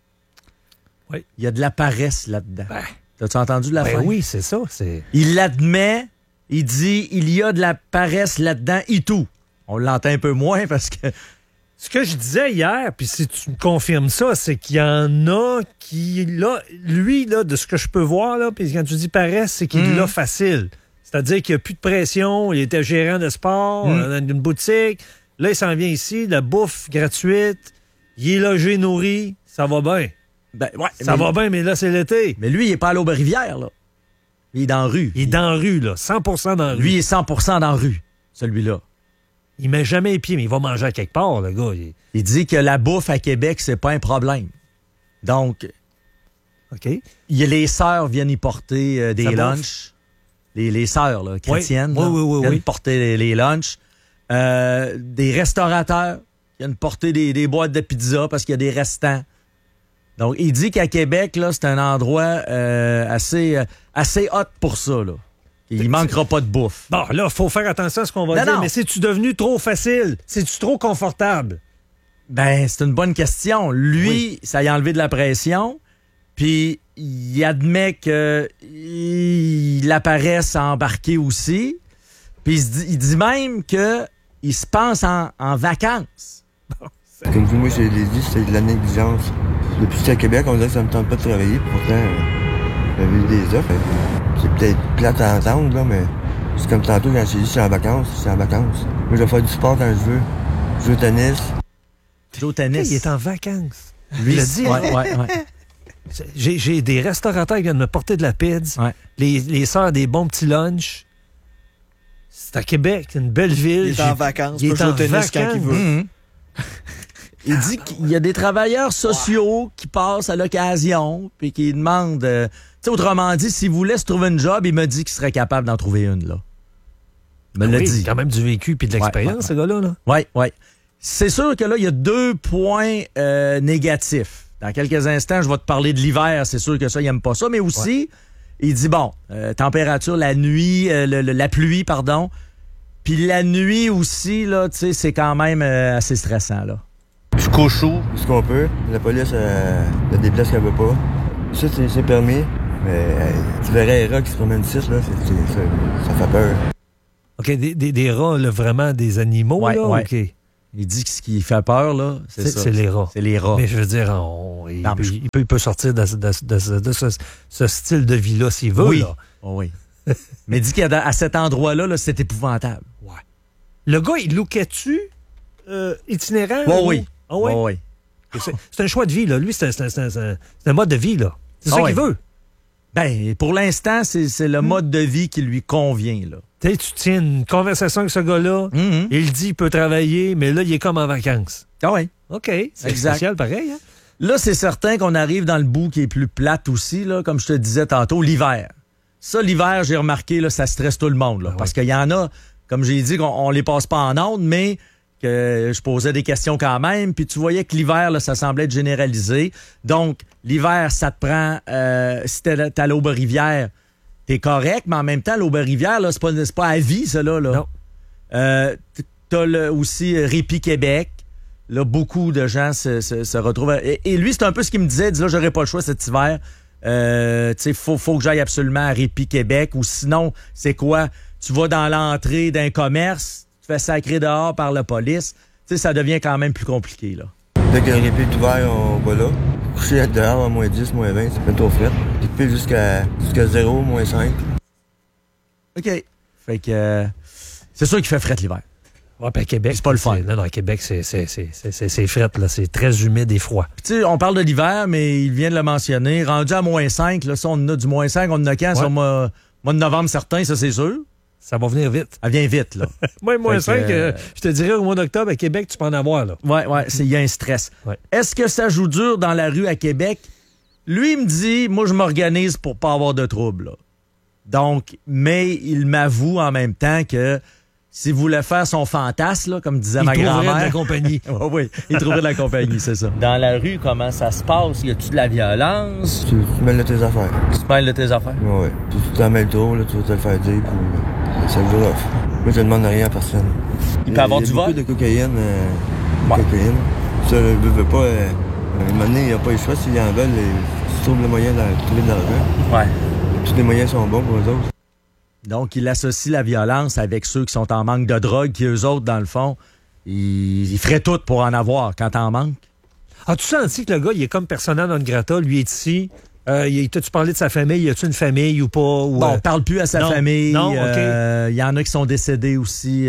Oui, il y a de la paresse là-dedans. Ben, T'as-tu entendu la ben fin? Oui, c'est ça. C'est... Il l'admet, il dit, il y a de la paresse là-dedans et tout. On l'entend un peu moins parce que... Ce que je disais hier, puis si tu me confirmes ça, c'est qu'il y en a qui, là, lui, là, de ce que je peux voir, là, puis quand tu dis paresse, c'est qu'il mmh. l'a facile. C'est-à-dire qu'il n'y a plus de pression, il était gérant de sport, mmh. dans une boutique. Là, il s'en vient ici, la bouffe gratuite, il est logé, nourri, ça va bien. Ben, ouais, ça va bien, mais là, c'est l'été. Mais lui, il n'est pas à l'Aube-Rivière, là. Il est dans la rue. Il est dans la rue, là, cent pour cent dans la rue. Lui, il est cent pour cent dans la rue, celui-là. Il met jamais les pieds, mais il va manger à quelque part, le gars. Il, il dit que la bouffe à Québec, c'est pas un problème. Donc, OK. Il y a les sœurs viennent y porter euh, des Ça lunchs. Les, les sœurs, là, chrétiennes, oui, là, oui, oui, oui, viennent oui. porter les, les lunchs. Euh, des restaurateurs viennent porter des, des boîtes de pizza parce qu'il y a des restants. Donc, il dit qu'à Québec, là, c'est un endroit euh, assez, euh, assez hot pour ça, là. Il manquera pas de bouffe. Bon, là, il faut faire attention à ce qu'on va non, dire. Non. Mais c'est-tu devenu trop facile? C'est-tu trop confortable? Ben, c'est une bonne question. Lui, oui. ça y a enlevé de la pression. Puis, il admet que il apparaît embarqué aussi. Puis, il, dit, il dit même que il se pense en, en vacances. Comme vous, moi, je l'ai dit, c'est de la négligence. Depuis que je suis à Québec, on dirait que ça me tente pas de travailler. Pourtant, euh, j'avais eu des offres. C'est peut-être plate à entendre, là, mais c'est comme tantôt quand j'ai dit je suis en vacances, je suis en vacances. Moi, je vais faire du sport quand je veux. Je joue au tennis. Je joue au tennis. Il est en vacances. Lui, il l'a dit. Ouais, ouais, ouais. J'ai, j'ai des restaurateurs qui viennent me porter de la pizza. Ouais. Les, les sœurs des bons petits lunchs. C'est à Québec, une belle ville. Il est en vacances. Il est en tennis vacances. quand il veut. Mmh. Il dit qu'il y a des travailleurs sociaux qui passent à l'occasion puis qui demandent... Euh, tu sais, autrement dit, s'il voulait se trouver une job, il m'a dit qu'il serait capable d'en trouver une, là. Il me ah l'a oui, dit. quand même du vécu puis de l'expérience, ouais, ouais, ce gars-là. Là. Oui, oui. C'est sûr que là, il y a deux points euh, négatifs. Dans quelques instants, je vais te parler de l'hiver. C'est sûr que ça, il n'aime pas ça. Mais aussi, ouais. il dit, bon, euh, température, la nuit, euh, le, le, la pluie, pardon. Puis la nuit aussi, là, tu sais, c'est quand même euh, assez stressant, là. Du cochon, ce qu'on peut. La police, euh, il y a des places qu'elle veut pas. Ça, c'est, c'est permis. Mais euh, tu verrais les rats qui se promènent ici, là, c'est, c'est, ça, ça fait peur. OK, des, des, des rats, là, vraiment des animaux, ouais, là? Ouais. OK. Il dit que ce qui fait peur, là, c'est, c'est ça. C'est les rats. C'est les rats. Mais je veux dire, on, il, non, peut, je... il, peut, il peut sortir de, de, de, de, de ce, ce style de vie-là s'il veut, oui. là. Oh, oui. Mais il dit qu'à cet endroit-là, là, c'est épouvantable. Ouais. Le gars, il lookait-tu euh, itinérant? Oh, ou... oui. Ah oui? Oh, oui. C'est, c'est un choix de vie, là. Lui, c'est, c'est, c'est, c'est, c'est un mode de vie, là. C'est oh, ça qu'il oui. veut. Ben, pour l'instant, c'est, c'est le mmh. mode de vie qui lui convient, là. Tu sais, tu tiens une conversation avec ce gars-là, mmh. il dit qu'il peut travailler, mais là, il est comme en vacances. Ah oui. OK. C'est exact. Spécial, pareil, hein? Là, c'est certain qu'on arrive dans le bout qui est plus plate aussi, là, comme je te disais tantôt, l'hiver. Ça, l'hiver, j'ai remarqué, là, ça stresse tout le monde, là, ah, parce oui. qu'il y en a, comme j'ai dit, qu'on on les passe pas en ondes, mais que je posais des questions quand même, puis tu voyais que l'hiver, là, ça semblait être généralisé. Donc, l'hiver, ça te prend... Euh, si t'es, t'es à l'Aube-Rivière, t'es correct, mais en même temps, l'Aube-Rivière, là, c'est pas, c'est pas à vie, ça, là. là. Non. Euh, t'as le, aussi Répit Québec. Là, beaucoup de gens se, se, se retrouvent... Et, et lui, c'est un peu ce qu'il me disait. Il dit, là, j'aurais pas le choix cet hiver. Euh, tu sais, faut, faut que j'aille absolument à Répit Québec. Ou sinon, c'est quoi? Tu vas dans l'entrée d'un commerce... fait sacrer dehors par la police, tu sais, ça devient quand même plus compliqué, là. Dès que le répit est ouvert, on va là. Coucher dehors à moins dix, moins vingt, ça fait trop frais. Puis pile jusqu'à, jusqu'à zéro, moins cinq. OK. Fait que euh, c'est sûr qu'il fait fret l'hiver. Ouais, puis à Québec, c'est pas le fun. C'est, non, non, à Québec, c'est, c'est, c'est, c'est, c'est, c'est fret, là. C'est très humide et froid. Tu sais, on parle de l'hiver, mais il vient de le mentionner. Rendu à moins cinq, là, ça, on en a du moins cinq, on en a quand? Ouais. C'est au mois, mois de novembre, certain, ça, c'est sûr. Ça va venir vite. Elle vient vite, là. Moi, moins cinq, euh, je te dirais au mois d'octobre, à Québec, tu peux en avoir, là. Oui, oui, il y a un stress. Ouais. Est-ce que ça joue dur dans la rue à Québec? Lui, il me dit, moi, je m'organise pour pas avoir de trouble, là. Donc, mais il m'avoue en même temps que s'il voulait faire son fantasme, là, comme disait il ma grand-mère... Il trouverait de la compagnie. oui, oui, il trouverait de la compagnie, c'est ça. Dans la rue, comment ça se passe? Y a-tu de la violence? Tu, tu mêles de tes affaires. Tu te mêles de tes affaires? Oui, oui. Tu, tu t'en mêles trop, là, tu vas te le faire dire, puis ça le joue off. Moi, je ne demande rien à personne. Il peut y avoir du vol? Il y a beaucoup de cocaïne. Euh, ouais. cocaïne. Ça, je ne veux pas... Euh, à un moment donné, il n'y a pas le choix. S'ils en veulent, ils trouvent le moyen de trouver de l'argent. Ouais. Tous les moyens sont bons pour eux autres. Donc, il associe la violence avec ceux qui sont en manque de drogue, qui, eux autres, dans le fond, ils, ils feraient tout pour en avoir quand t'en manques. As-tu senti que le gars, il est comme persona non grata, lui est ici? Euh, il, t'as-tu parlé de sa famille? Y a-tu une famille ou pas? Ou, bon, euh... on parle plus à sa non. famille. Non, OK. Euh, y en a qui sont décédés aussi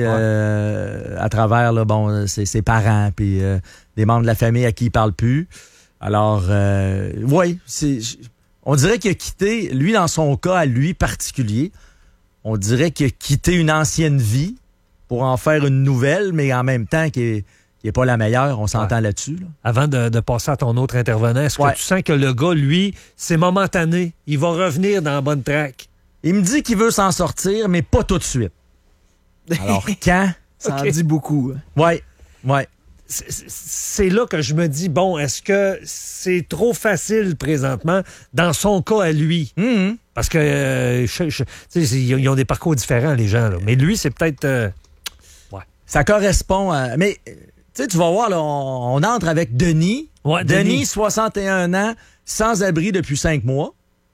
euh, ouais. à travers là, bon, ses, ses parents, puis euh, des membres de la famille à qui il parle plus. Alors, euh, oui, c'est, on dirait qu'il a quitté, lui, dans son cas, à lui particulier, on dirait qu'il a quitté une ancienne vie pour en faire une nouvelle, mais en même temps qui est, qui est pas la meilleure. On s'entend ouais. là-dessus. Là. Avant de, de passer à ton autre intervenant, est-ce ouais. que tu sens que le gars, lui, c'est momentané? Il va revenir dans la bonne track? Il me dit qu'il veut s'en sortir, mais pas tout de suite. Alors, quand? Ça okay. en dit beaucoup. Oui, oui. C'est, c'est là que je me dis, bon, est-ce que c'est trop facile présentement dans son cas à lui? Mm-hmm. Parce que euh, je, je, ils ont des parcours différents, les gens. Là. Mais lui, c'est peut-être... Euh, ouais. Ça correspond à... Mais tu sais, tu vas voir, là, on, on entre avec Denis. Ouais, Denis, Denis, soixante et un ans, sans abri depuis cinq mois.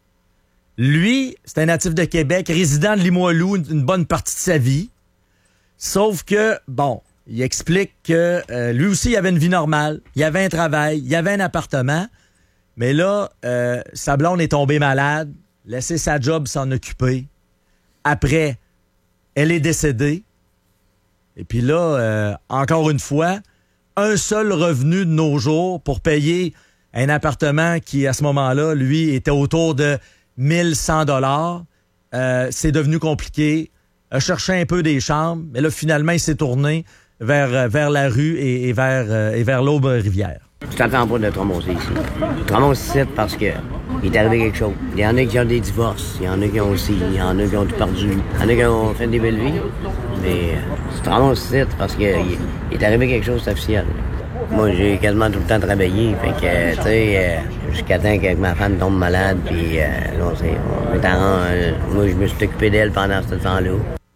Lui, c'est un natif de Québec, résident de Limoilou une, une bonne partie de sa vie. Sauf que, bon... Il explique que euh, lui aussi, il avait une vie normale. Il avait un travail, il avait un appartement. Mais là, euh, sa blonde est tombée malade, laissé sa job s'en occuper. Après, elle est décédée. Et puis là, euh, encore une fois, un seul revenu de nos jours pour payer un appartement qui, à ce moment-là, lui, était autour de mille cent dollars. Euh, c'est devenu compliqué. A cherché un peu des chambres, mais là, finalement, il s'est tourné vers, vers la rue et, et vers, euh, et vers l'Aube-Rivière. Je t'entends pas de te ramasser ici. Je te ramasse ici parce que il est arrivé quelque chose. Il y en a qui ont des divorces, il y en a qui ont aussi, il y en a qui ont tout perdu, il y en a qui ont fait des belles vies. Mais je te ramasse ici parce qu'il est arrivé quelque chose d'officiel. Moi, j'ai quasiment tout le temps travaillé, fait que, tu sais, euh, jusqu'à temps que ma femme tombe malade, puis euh, là, on, on est en, euh, moi, je me suis occupé d'elle pendant ce temps-là.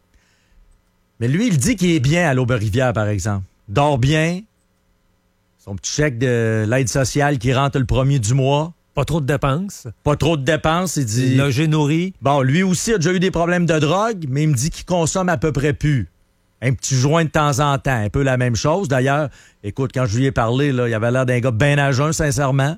Mais lui, il dit qu'il est bien à l'Aube-Rivière, par exemple. Dort bien. Son petit chèque de l'aide sociale qui rentre le premier du mois. Pas trop de dépenses. Pas trop de dépenses, il dit. Logé, nourri. Bon, lui aussi a déjà eu des problèmes de drogue, mais il me dit qu'il consomme à peu près plus. Un petit joint de temps en temps, un peu la même chose. D'ailleurs, écoute, quand je lui ai parlé, là, il avait l'air d'un gars bien à jeun, sincèrement.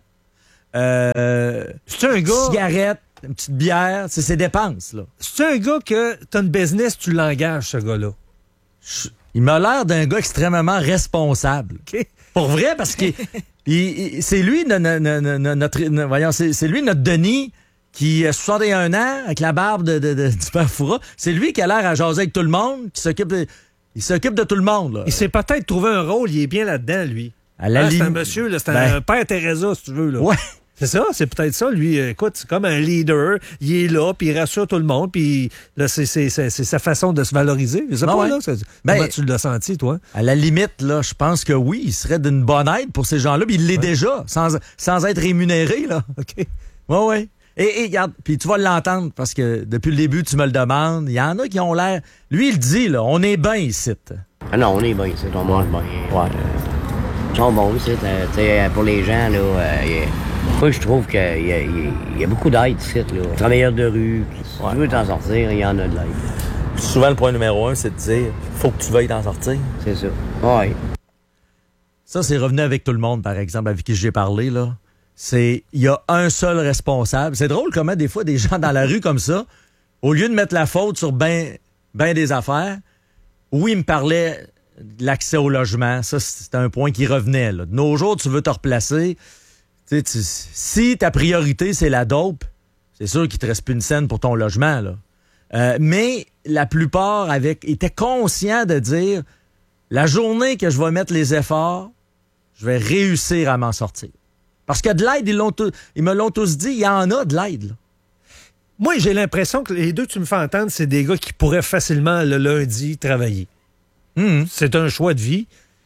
Euh, C'est un gars... Cigarette, une petite bière, c'est ses dépenses, là. C'est un gars que t'as une business, tu l'engages, ce gars-là. Il m'a l'air d'un gars extrêmement responsable. OK. Pour vrai, parce que il, il, c'est lui no, no, no, no, notre no, voyons, c'est, c'est lui notre Denis qui a soixante et un ans avec la barbe de, de, de, du père Foura. C'est lui qui a l'air à jaser avec tout le monde, qui s'occupe de, il s'occupe de tout le monde. Là. Il s'est peut-être trouvé un rôle, il est bien là-dedans, lui. À la hein, lim... C'est un monsieur, là, c'est ben... un père Teresa, si tu veux. Là. Ouais. C'est ça, c'est peut-être ça, lui. Écoute, c'est comme un leader. Il est là, puis il rassure tout le monde, puis là, c'est, c'est, c'est, c'est sa façon de se valoriser. Je sais non, pas, ouais. là. C'est, ben, comment tu l'as senti, toi? À la limite, là, je pense que oui, il serait d'une bonne aide pour ces gens-là, puis il l'est ouais. déjà, sans, sans être rémunéré, là. OK. Oui, oui. Et, et regarde, puis tu vas l'entendre, parce que depuis le début, tu me le demandes. Il y en a qui ont l'air... Lui, il dit, là, on est bien ici. Ah non, on est bien ici, on mange bien. Ouais. Ils sont bons ici, tu sais, pour les gens, là... Euh, moi, je trouve qu'il y a, il y a beaucoup d'aide ici, là. Travailleurs de rue, si ouais. tu veux t'en sortir, il y en a de l'aide. Souvent, le point numéro un, c'est de dire faut que tu veuilles t'en sortir. C'est ça. Oui. Ça, c'est revenu avec tout le monde, par exemple, avec qui j'ai parlé, là. C'est, il y a un seul responsable. C'est drôle comment, des fois, des gens dans la rue comme ça, au lieu de mettre la faute sur ben, ben des affaires, oui, il me parlait de l'accès au logement. Ça, c'était un point qui revenait, là. De nos jours, tu veux te replacer... Tu, si ta priorité, c'est la dope, c'est sûr qu'il te reste plus une scène pour ton logement, là. Euh, mais la plupart avec, étaient conscients de dire la journée que je vais mettre les efforts, je vais réussir à m'en sortir. Parce que de l'aide, ils, l'ont tout, ils me l'ont tous dit, il y en a de l'aide. Là. Moi, j'ai l'impression que les deux que tu me fais entendre, c'est des gars qui pourraient facilement le lundi travailler. Mmh. C'est un choix de vie.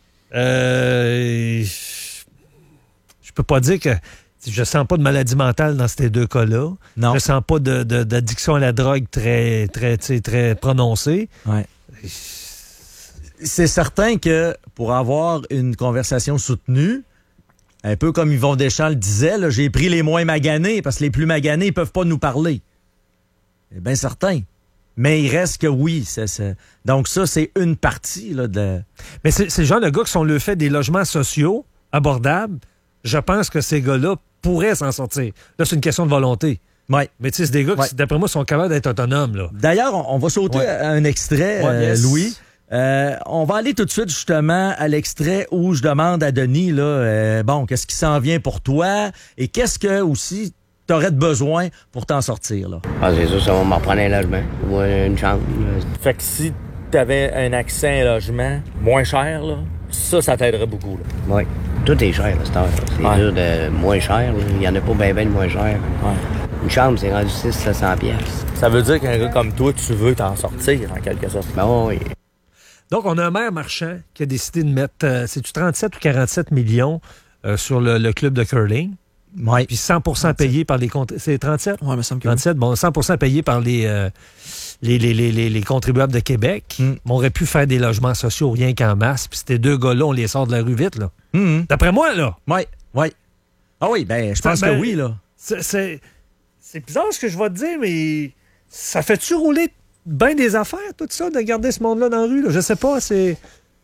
Euh... Je peux pas dire que je sens pas de maladie mentale dans ces deux cas-là. Non. Je sens pas de, de, d'addiction à la drogue très, très, très prononcée. Ouais. C'est certain que pour avoir une conversation soutenue, un peu comme Yvon Deschamps le disait, là, j'ai pris les moins maganés parce que les plus maganés ne peuvent pas nous parler. C'est bien certain. Mais il reste que oui. C'est, c'est... Donc ça, c'est une partie là, de... Mais c'est, c'est le genre de gars qui sont le fait des logements sociaux abordables. Je pense que ces gars-là pourraient s'en sortir. Là, c'est une question de volonté. Oui. Mais tu sais, c'est des gars ouais. qui, d'après moi, sont capables d'être autonomes. Là. D'ailleurs, on, on va sauter ouais. à un extrait, ouais, euh, yes. Louis. Euh, on va aller tout de suite, justement, à l'extrait où je demande à Denis, là, euh, bon, qu'est-ce qui s'en vient pour toi et qu'est-ce que, aussi, t'aurais de besoin pour t'en sortir, là? Ah, c'est ça, ça va me reprendre un logement ou une chambre. Fait que si t'avais un accès à un logement moins cher, là, ça, ça t'aiderait beaucoup, là. Oui. Tout est cher, à cette heure. C'est ouais. dur de moins cher. Là. Il n'y en a pas bien ben de moins cher. Ouais. Une chambre, c'est rendu six cents à sept cents piastres. Ça veut dire qu'un gars comme toi, tu veux t'en sortir, en quelque sorte. Ben oui. Donc, on a un maire marchand qui a décidé de mettre, euh, c'est-tu trente-sept ou quarante-sept millions euh, sur le, le club de curling? Oui. Puis cent pour cent payé par les... Cont- c'est trente-sept? Oui, il me semble que trente-sept, bon, cent pour cent payé par les... Euh, Les, les, les, les, les contribuables de Québec, mm. on aurait pu faire des logements sociaux rien qu'en masse, puis ces deux gars-là, on les sort de la rue vite, là. Mm. D'après moi, là. Oui, oui. Ah oui, ben, je pense ben, que oui, là. C'est, c'est, c'est bizarre ce que je vais te dire, mais ça fait-tu rouler bien des affaires, tout ça, de garder ce monde-là dans la rue, là? Je sais pas, c'est...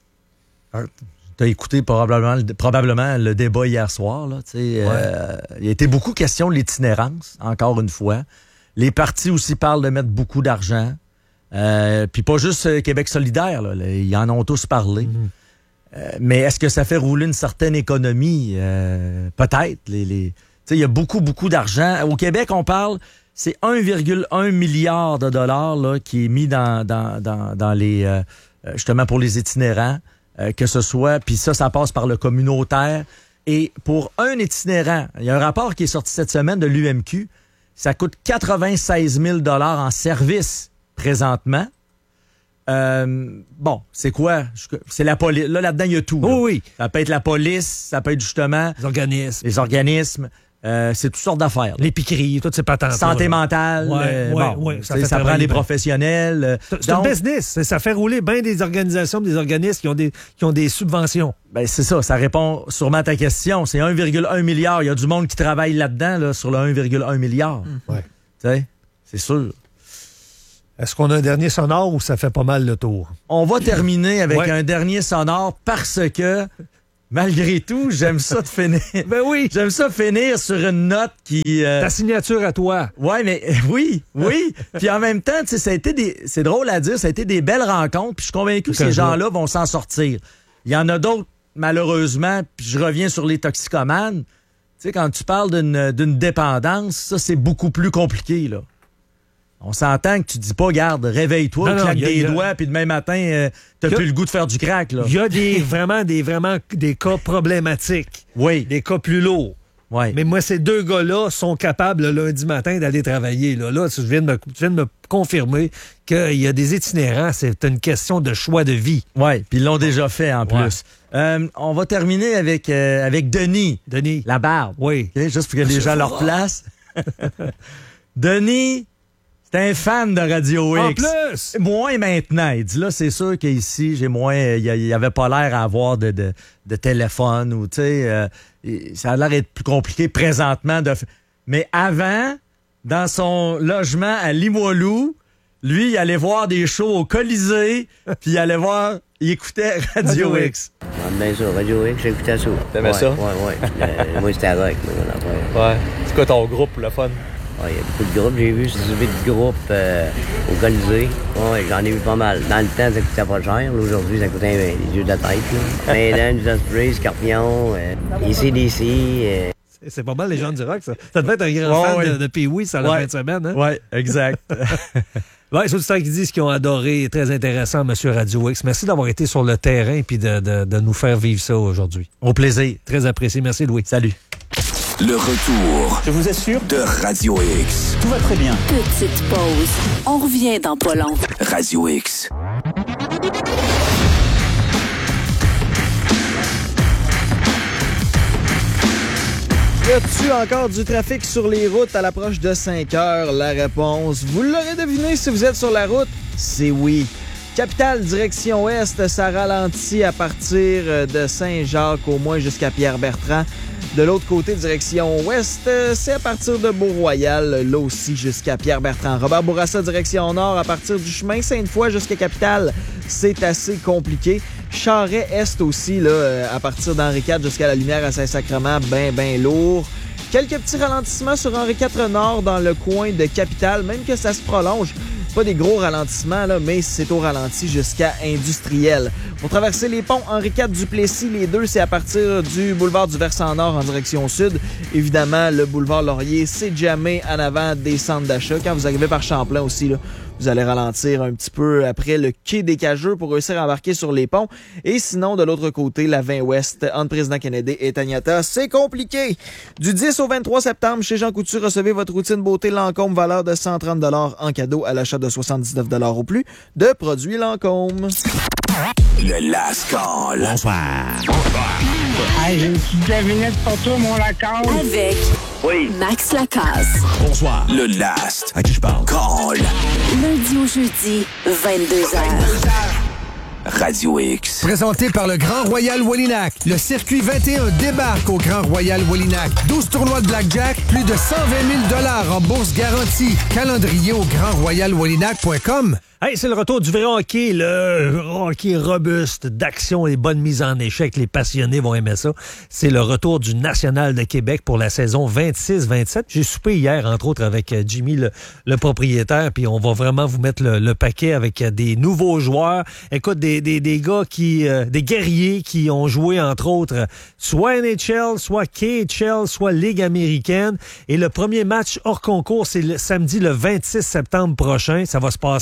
T'as écouté probablement, probablement le débat hier soir, là, tu sais. Ouais. Euh, il y a été beaucoup question de l'itinérance, encore une fois. Les partis aussi parlent de mettre beaucoup d'argent. Euh, Puis pas juste euh, Québec solidaire, là, là, ils en ont tous parlé. Mm-hmm. Euh, mais est-ce que ça fait rouler une certaine économie? Euh, peut-être. Les, les... Il y a beaucoup, beaucoup d'argent. Au Québec, on parle, c'est un virgule un milliard de dollars là, qui est mis dans, dans, dans, dans les... Euh, justement pour les itinérants. euh, que ce soit, puis ça, ça passe par le communautaire. Et pour un itinérant, il y a un rapport qui est sorti cette semaine de l'U M Q, ça coûte quatre-vingt-seize mille dollars en service présentement. Euh, bon, c'est quoi? C'est la police. Là, là-dedans, il y a tout. Oh, oui. Ça peut être la police, ça peut être justement... Les organismes. Les organismes. Euh, c'est toutes sortes d'affaires. Les piqueries, toutes ces patentes. Santé mentale. Ouais, euh, ouais, bon, ouais, ça, ça prend des bien. professionnels. Euh, c'est c'est donc, un business. Ça fait rouler bien des organisations, des organismes qui ont des, qui ont des subventions. Ben c'est ça. Ça répond sûrement à ta question. C'est un virgule un milliard. Il y a du monde qui travaille là-dedans, là, sur le un virgule un milliard. Mmh. Ouais. Tu sais, c'est sûr. Est-ce qu'on a un dernier sonore ou ça fait pas mal le tour? On va terminer avec ouais. un dernier sonore parce que, malgré tout, j'aime ça de finir. Ben oui! J'aime ça finir sur une note qui... Euh... Ta signature à toi. Ouais, mais oui, oui. Puis en même temps, tu sais, ça a été des... C'est drôle à dire, ça a été des belles rencontres. Puis je suis convaincu que ces gens-là vont s'en sortir. Il y en a d'autres, malheureusement, puis je reviens sur les toxicomanes. Tu sais, quand tu parles d'une, d'une dépendance, ça, c'est beaucoup plus compliqué, là. On s'entend que tu dis pas, garde, réveille-toi, non, claque non, a, des a, doigts, puis demain matin, euh, t'as plus le goût de faire du crack, là. Il y a des, vraiment, des, vraiment des cas problématiques. Oui. Des cas plus lourds. Oui. Mais moi, ces deux gars-là sont capables, le lundi matin, d'aller travailler. Là, là tu, viens de me, tu viens de me confirmer qu'il y a des itinérants. C'est une question de choix de vie. Oui, puis ils l'ont déjà fait, en plus. Ouais. Euh, on va terminer avec, euh, avec Denis. Denis. La barbe. Oui. Okay, juste pour que les gens leur place. Denis... T'es un fan de Radio X. En plus! Moins maintenant. Il dit là, c'est sûr qu'ici, j'ai moins. Il n'y avait pas l'air à avoir de, de, de téléphone ou, tu sais, euh, ça a l'air d'être plus compliqué présentement. De... Mais avant, dans son logement à Limoilou, lui, il allait voir des shows au Colisée, puis il allait voir. Il écoutait Radio, Radio X. Bien sûr, Radio X, j'écoutais ça. T'aimais ouais, ça? Ouais, ouais. euh, moi, c'était avec. Ouais. ouais. C'est quoi ton groupe pour le fun? Il ouais, y a beaucoup de groupes. J'ai vu dix-huit groupes euh, au Colisée. Ouais, j'en ai vu pas mal. Dans le temps, ça coûtait pas cher. Là, aujourd'hui, ça coûtait ben, les yeux de la tête. Maiden, Judas Priest, Scorpion, euh, A C D C. Euh... C'est, c'est pas mal les gens du rock, ça. Ça devait être un grand ouais, fan ouais. de, de Pee-Wee, ça, la ouais. fin de semaine. Hein? Oui, exact. Oui, c'est auditeurs qui disent qu'ils ont adoré. Très intéressant, M. Radio X. Merci d'avoir été sur le terrain et de, de, de nous faire vivre ça aujourd'hui. Au plaisir. Très apprécié. Merci, Louis. Salut. Le retour. Je vous assure. De Radio X. Tout va très bien. Petite pause. On revient dans pas long. Radio X. Y a-tu encore du trafic sur les routes à l'approche de cinq heures? La réponse, vous l'aurez deviné si vous êtes sur la route, c'est oui. Capitale, direction ouest, ça ralentit à partir de Saint-Jacques au moins jusqu'à Pierre-Bertrand. De l'autre côté, direction ouest, c'est à partir de Beau-Royal, là aussi jusqu'à Pierre-Bertrand. Robert Bourassa, direction nord, à partir du chemin Sainte-Foy jusqu'à Capitale, c'est assez compliqué. Charret est aussi, là, à partir d'Henri quatre jusqu'à la Lumière à Saint-Sacrement, ben, ben lourd. Quelques petits ralentissements sur Henri quatre Nord dans le coin de Capitale, même que ça se prolonge. Pas des gros ralentissements, là, mais c'est au ralenti jusqu'à Industriel. Pour traverser les ponts Henri quatre Duplessis, les deux, c'est à partir du boulevard du Versant Nord en direction sud. Évidemment, le boulevard Laurier, c'est jamais en avant des centres d'achat. Quand vous arrivez par Champlain aussi, là, vous allez ralentir un petit peu après le quai des Cageux pour réussir à embarquer sur les ponts. Et sinon, de l'autre côté, la vingt ouest, entre Président Kennedy et Taniata, c'est compliqué. Du dix au vingt-trois septembre, chez Jean Coutu, recevez votre routine beauté Lancôme, valeur de cent trente dollars en cadeau à l'achat de soixante-dix-neuf dollars au plus de produits Lancôme. Le Last Call. Bonsoir. Bonsoir. Hey, j'ai une petite devinette pour toi, mon Lacasse. Avec oui. Max Lacasse. Bonsoir. Le Last. À qui je parle? Call. Lundi au jeudi, vingt-deux heures. Radio X. Présenté par le Grand Royal Wallinac. Le circuit vingt et un débarque au Grand Royal Wallinac. douze tournois de blackjack, plus de cent vingt mille dollars en bourse garantie. Calendrier au grand royal wallinac point com. Hey, c'est le retour du vrai hockey, le hockey robuste, d'action et bonne mise en échec. Les passionnés vont aimer ça. C'est le retour du National de Québec pour la saison vingt-six vingt-sept. J'ai soupé hier, entre autres, avec Jimmy, le, le propriétaire, puis on va vraiment vous mettre le, le paquet avec des nouveaux joueurs. Écoute, des, des, des gars qui, euh, des guerriers qui ont joué, entre autres, soit N H L, soit K H L, soit Ligue américaine. Et le premier match hors concours, c'est le samedi le vingt-six septembre prochain. Ça va se passer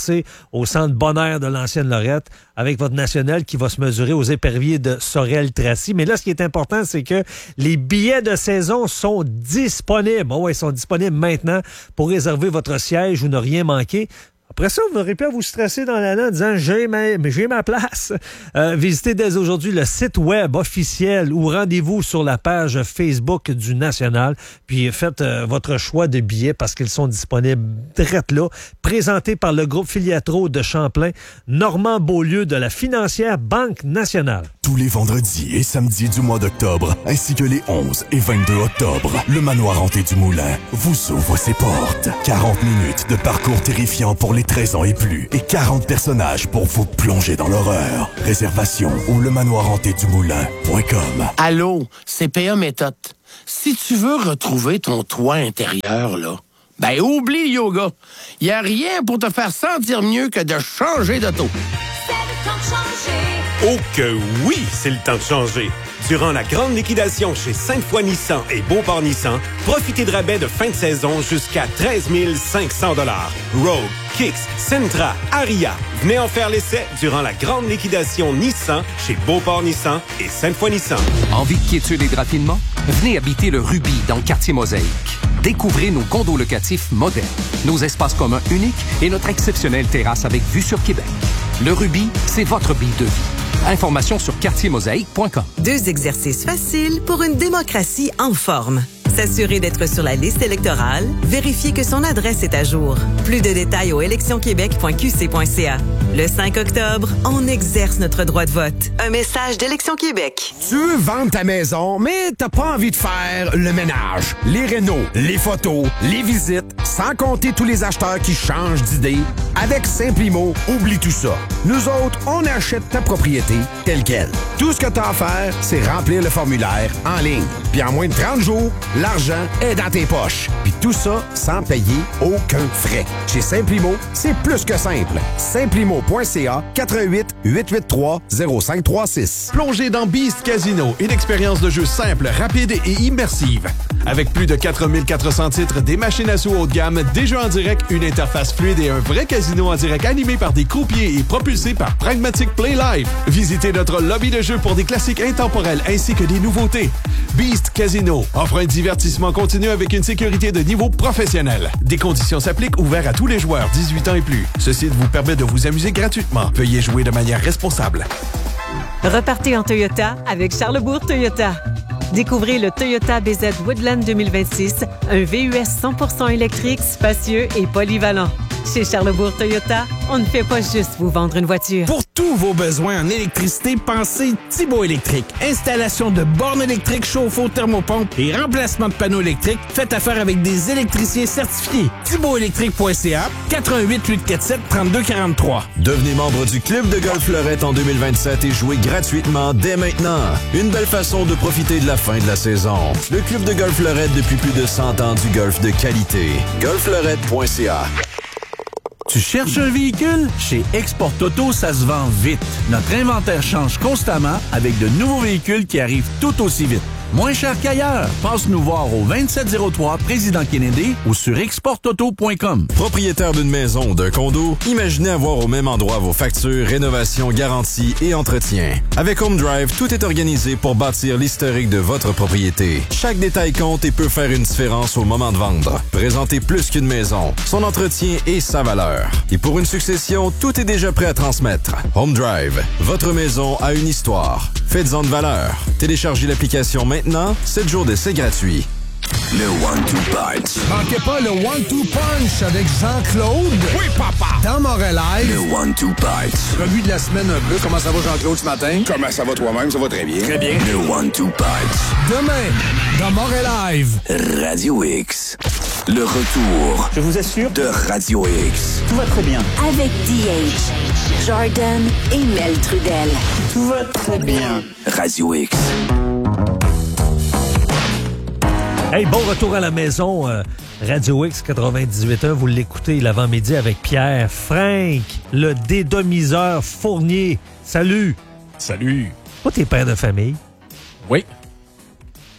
au centre Bonaire de l'ancienne Lorette avec votre national qui va se mesurer aux éperviers de Sorel-Tracy. Mais là, ce qui est important, c'est que les billets de saison sont disponibles. Oh ouais, ils sont disponibles maintenant pour réserver votre siège ou ne rien manquer. Après ça, vous n'aurez pas à vous stresser dans l'année en disant « j'ai ma, j'ai ma place euh, ». Visitez dès aujourd'hui le site web officiel ou rendez-vous sur la page Facebook du National. Puis faites euh, votre choix de billets parce qu'ils sont disponibles direct là. Présenté par le groupe Filiatro de Champlain, Normand Beaulieu de la financière Banque Nationale. Tous les vendredis et samedis du mois d'octobre, ainsi que les onze et vingt-deux octobre, le manoir hanté du Moulin vous ouvre ses portes. quarante minutes de parcours terrifiant pour les treize ans et plus et quarante personnages pour vous plonger dans l'horreur. Réservation au lemanoirhantédumoulin point com. Allô, C P A Méthode. Si tu veux retrouver ton toit intérieur, là, ben oublie le yoga. Il n'y a rien pour te faire sentir mieux que de changer d'auto. C'est le temps de changer. Oh que oui, c'est le temps de changer. Durant la grande liquidation chez Sainte-Foy Nissan et Beauport Nissan, profitez de rabais de fin de saison jusqu'à treize mille cinq cents dollars. Rogue, Kicks, Sentra, Aria. Venez en faire l'essai durant la grande liquidation Nissan chez Beauport Nissan et Sainte-Foy Nissan. Envie de quiétude et de raffinement? Venez habiter le Ruby dans le quartier Mosaïque. Découvrez nos condos locatifs modernes, nos espaces communs uniques et notre exceptionnelle terrasse avec vue sur Québec. Le Ruby, c'est votre bille de vie. Informations sur quartier mosaïque point com. Deux exercices faciles pour une démocratie en forme. S'assurer d'être sur la liste électorale, vérifier que son adresse est à jour. Plus de détails au élections québec point q c point c a. Le cinq octobre, on exerce notre droit de vote. Un message d'Élections Québec. Tu veux vendre ta maison, mais t'as pas envie de faire le ménage, les rénaux, les photos, les visites, sans compter tous les acheteurs qui changent d'idée. Avec Simplimo, oublie tout ça. Nous autres, on achète ta propriété telle quelle. Tout ce que t'as à faire, c'est remplir le formulaire en ligne. Puis en moins de trente jours, l'argent est dans tes poches. Puis tout ça sans payer aucun frais. Chez Simplimo, c'est plus que simple. Simplimo point c a quatre un huit, huit huit trois, zéro cinq trois six. Plongez dans Beast Casino, une expérience de jeu simple, rapide et immersive. Avec plus de quatre mille quatre cents titres, des machines à sous haut de gamme, des jeux en direct, une interface fluide et un vrai casino en direct animé par des croupiers et propulsé par Pragmatic Play Live. Visitez notre lobby de jeu pour des classiques intemporels ainsi que des nouveautés. Beast Casino offre un divertissement continu avec une sécurité de niveau professionnel. Des conditions s'appliquent, ouverts à tous les joueurs dix-huit ans et plus. Ce site vous permet de vous amuser gratuitement. Veuillez jouer de manière responsable. Repartez en Toyota avec Charlebourg Toyota. Découvrez le Toyota B Z Woodland deux mille vingt-six, un V U S cent pour cent électrique, spacieux et polyvalent. Chez Charlebourg Toyota, on ne fait pas juste vous vendre une voiture. Pour tous vos besoins en électricité, pensez Thibaut Électrique. Installation de bornes électriques, chauffe-eau, thermopompe et remplacement de panneaux électriques. Faites affaire avec des électriciens certifiés. thibaut électrique point c a, quatre un huit, huit quatre sept, trois deux quatre trois. Devenez membre du Club de golf Fleurette en deux mille vingt-sept et jouez gratuitement dès maintenant. Une belle façon de profiter de la fin de la saison. Le Club de golf Fleurette depuis plus de cent ans du golf de qualité. golf fleurette point c a. Tu cherches un véhicule? Chez Export Auto, ça se vend vite. Notre inventaire change constamment avec de nouveaux véhicules qui arrivent tout aussi vite. Moins cher qu'ailleurs. Passe nous voir au vingt-sept zéro trois Président Kennedy ou sur export auto point com. Propriétaire d'une maison ou d'un condo, imaginez avoir au même endroit vos factures, rénovations, garanties et entretien. Avec Home Drive, tout est organisé pour bâtir l'historique de votre propriété. Chaque détail compte et peut faire une différence au moment de vendre. Présentez plus qu'une maison, son entretien et sa valeur. Et pour une succession, tout est déjà prêt à transmettre. Home Drive, votre maison a une histoire. Faites-en de valeur. Téléchargez l'application maintenant, sept jours d'essai gratuit. Le one-two punch. Manquez pas le one-two punch avec Jean-Claude. Oui, papa. Dans Montréal. Le one-two punch. Revue de la semaine un peu. Comment ça va, Jean-Claude, ce matin? Comment ça va toi-même? Ça va très bien. Très bien. Le one-two punch. Demain, dans Montréal. Radio X. Le retour. Je vous assure. De Radio X. Tout va très bien. Avec D H, Jordan et Mel Trudel. Tout va très bien. Radio X. Hey, bon retour à la maison. Euh, Radio X quatre-vingt-dix-huit point un, vous l'écoutez l'avant-midi avec Pierre, Frank, le dédomiseur Fournier. Salut. Salut. Toi, t'es père de famille. Oui.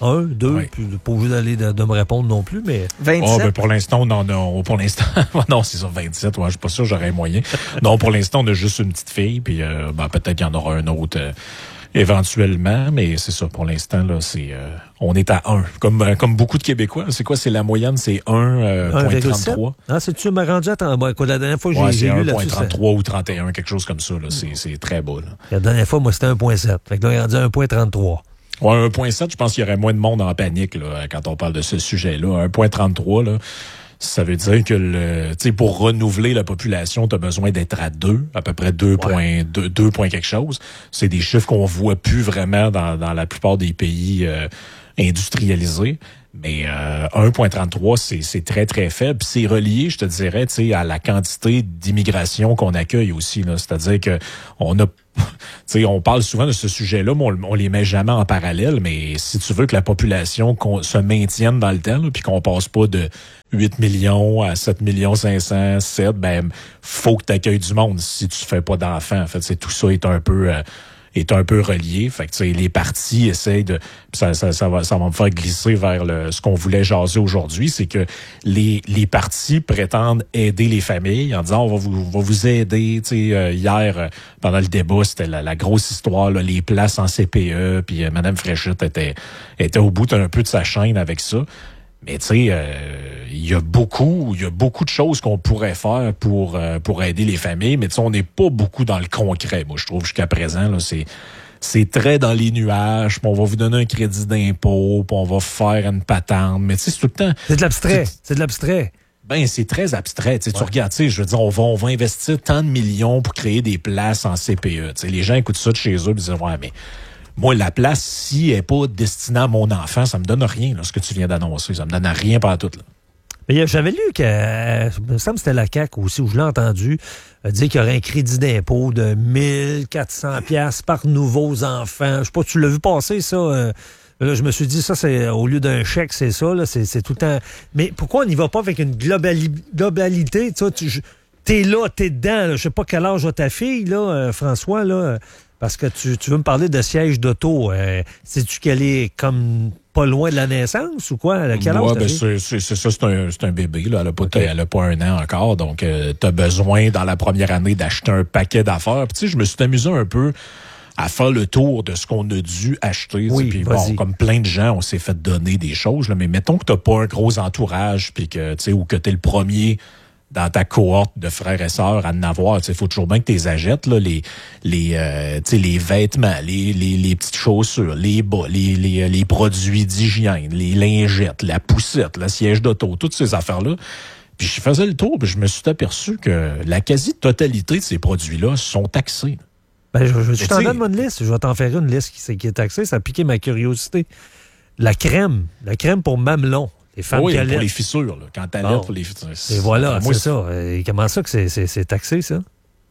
Un, deux, Ouais. puis pas obligé d'aller de, de me répondre non plus, mais... vingt-sept Oh, ben pour l'instant, non, non, pour l'instant, non, c'est ça, vingt-sept, ouais, je suis pas sûr, j'aurais moyen. Non, pour l'instant, on a juste une petite fille, puis euh, ben, peut-être qu'il y en aura un autre euh, éventuellement, mais c'est ça, pour l'instant, là, c'est, euh, on est à un. Comme, euh, comme beaucoup de Québécois, c'est quoi, c'est la moyenne, c'est un virgule trente-trois. Ah, c'est tu m'as rendu à trente. Bon, écoute, la dernière fois que Ouais, j'ai, j'ai lu c'est un virgule là-dessus, trente-trois ou trente et un, quelque chose comme ça, là, c'est, c'est très bas, là. La dernière fois, moi, c'était un virgule sept. Fait que là, il est rendu à un virgule trente-trois. Ouais, un virgule sept, je pense qu'il y aurait moins de monde en panique là, quand on parle de ce sujet-là. un virgule trente-trois, là, ça veut dire que le, tu sais, pour renouveler la population, tu as besoin d'être à deux, à peu près deux points deux, deux points quelque chose. C'est des chiffres qu'on voit plus vraiment dans, dans la plupart des pays euh, industrialisés. Mais euh, un virgule trente-trois, c'est, c'est très, très faible. Puis c'est relié, je te dirais, tu sais, à la quantité d'immigration qu'on accueille aussi. Là. C'est-à-dire que on a, tu sais, on parle souvent de ce sujet-là, mais on, on les met jamais en parallèle. Mais si tu veux que la population qu'on, se maintienne dans le temps, là, puis qu'on passe pas de huit millions à sept millions cinq cents, sept, ben faut que tu accueilles du monde si tu fais pas d'enfants. En fait, c'est tout ça est un peu euh, est un peu relié. Fait que, tu sais, les partis essayent de... Ça, ça, ça, va, ça va me faire glisser vers le, ce qu'on voulait jaser aujourd'hui, c'est que les, les partis prétendent aider les familles en disant on va vous, on va vous aider. Tu sais, euh, hier, euh, pendant le débat, c'était la, la grosse histoire, là, les places en C P E, puis euh, Mme Fréchette était, était au bout d'un peu de sa chaîne avec ça. Mais tu sais, il euh, y a beaucoup, il y a beaucoup de choses qu'on pourrait faire pour euh, pour aider les familles, mais tu sais, on n'est pas beaucoup dans le concret. Moi, je trouve jusqu'à présent là, c'est c'est très dans les nuages. Puis on va vous donner un crédit d'impôt, puis on va faire une patente. Mais tu sais, c'est tout le temps. C'est de l'abstrait. C'est, c'est de l'abstrait. Ben, c'est très abstrait. Tu sais, ouais. Tu regardes, tu sais, je veux dire, on va on va investir tant de millions pour créer des places en C P E. Tu sais, les gens écoutent ça de chez eux, et disent ouais, mais moi, la place, si elle n'est pas destinée à mon enfant, ça me donne rien, là, ce que tu viens d'annoncer. Ça me donne rien par tout, là. Mais j'avais lu que, euh, il me semble que c'était la C A Q aussi, où je l'ai entendu, euh, dire qu'il y aurait un crédit d'impôt de mille quatre cents dollars par nouveaux enfants. Je sais pas, tu l'as vu passer, ça? Euh, là, je me suis dit, ça, c'est au lieu d'un chèque, c'est ça, là, c'est, c'est tout le temps. Mais pourquoi on n'y va pas avec une globali- globalité? Tu sais, tu, t'es là, t'es dedans, là. Je sais pas quel âge a ta fille, là, euh, François, là. Parce que tu, tu veux me parler de siège d'auto. Euh, sais-tu qu'elle est comme pas loin de la naissance ou quoi? À quel âge? Ouais, ben c'est, c'est, c'est ça, c'est un, c'est un bébé. Là. Elle n'a pas, okay. elle a pas un an encore. Donc, euh, tu as besoin, dans la première année, d'acheter un paquet d'affaires. Puis, tu sais, je me suis amusé un peu à faire le tour de ce qu'on a dû acheter. Oui, puis, bon, comme plein de gens, on s'est fait donner des choses. Là, mais mettons que tu n'as pas un gros entourage puis que, tu sais, ou que tu es le premier dans ta cohorte de frères et sœurs à en avoir. Il faut toujours bien que tu les achètes, là, les, les, euh, les vêtements, les, les, les petites chaussures, les bas, les, les, les produits d'hygiène, les lingettes, la poussette, le siège d'auto, toutes ces affaires-là. Puis je faisais le tour, puis je me suis aperçu que la quasi-totalité de ces produits-là sont taxés. Ben, je, je, je t'en donne une liste. Je vais t'en faire une liste qui, qui est taxée. Ça a piqué ma curiosité. La crème. La crème pour mamelon. Les femmes oui, qui pour les fissures, là, quand t'allaites bon. pour les fissures. Et voilà, c'est ça. Et comment ça que c'est, c'est, c'est taxé, ça?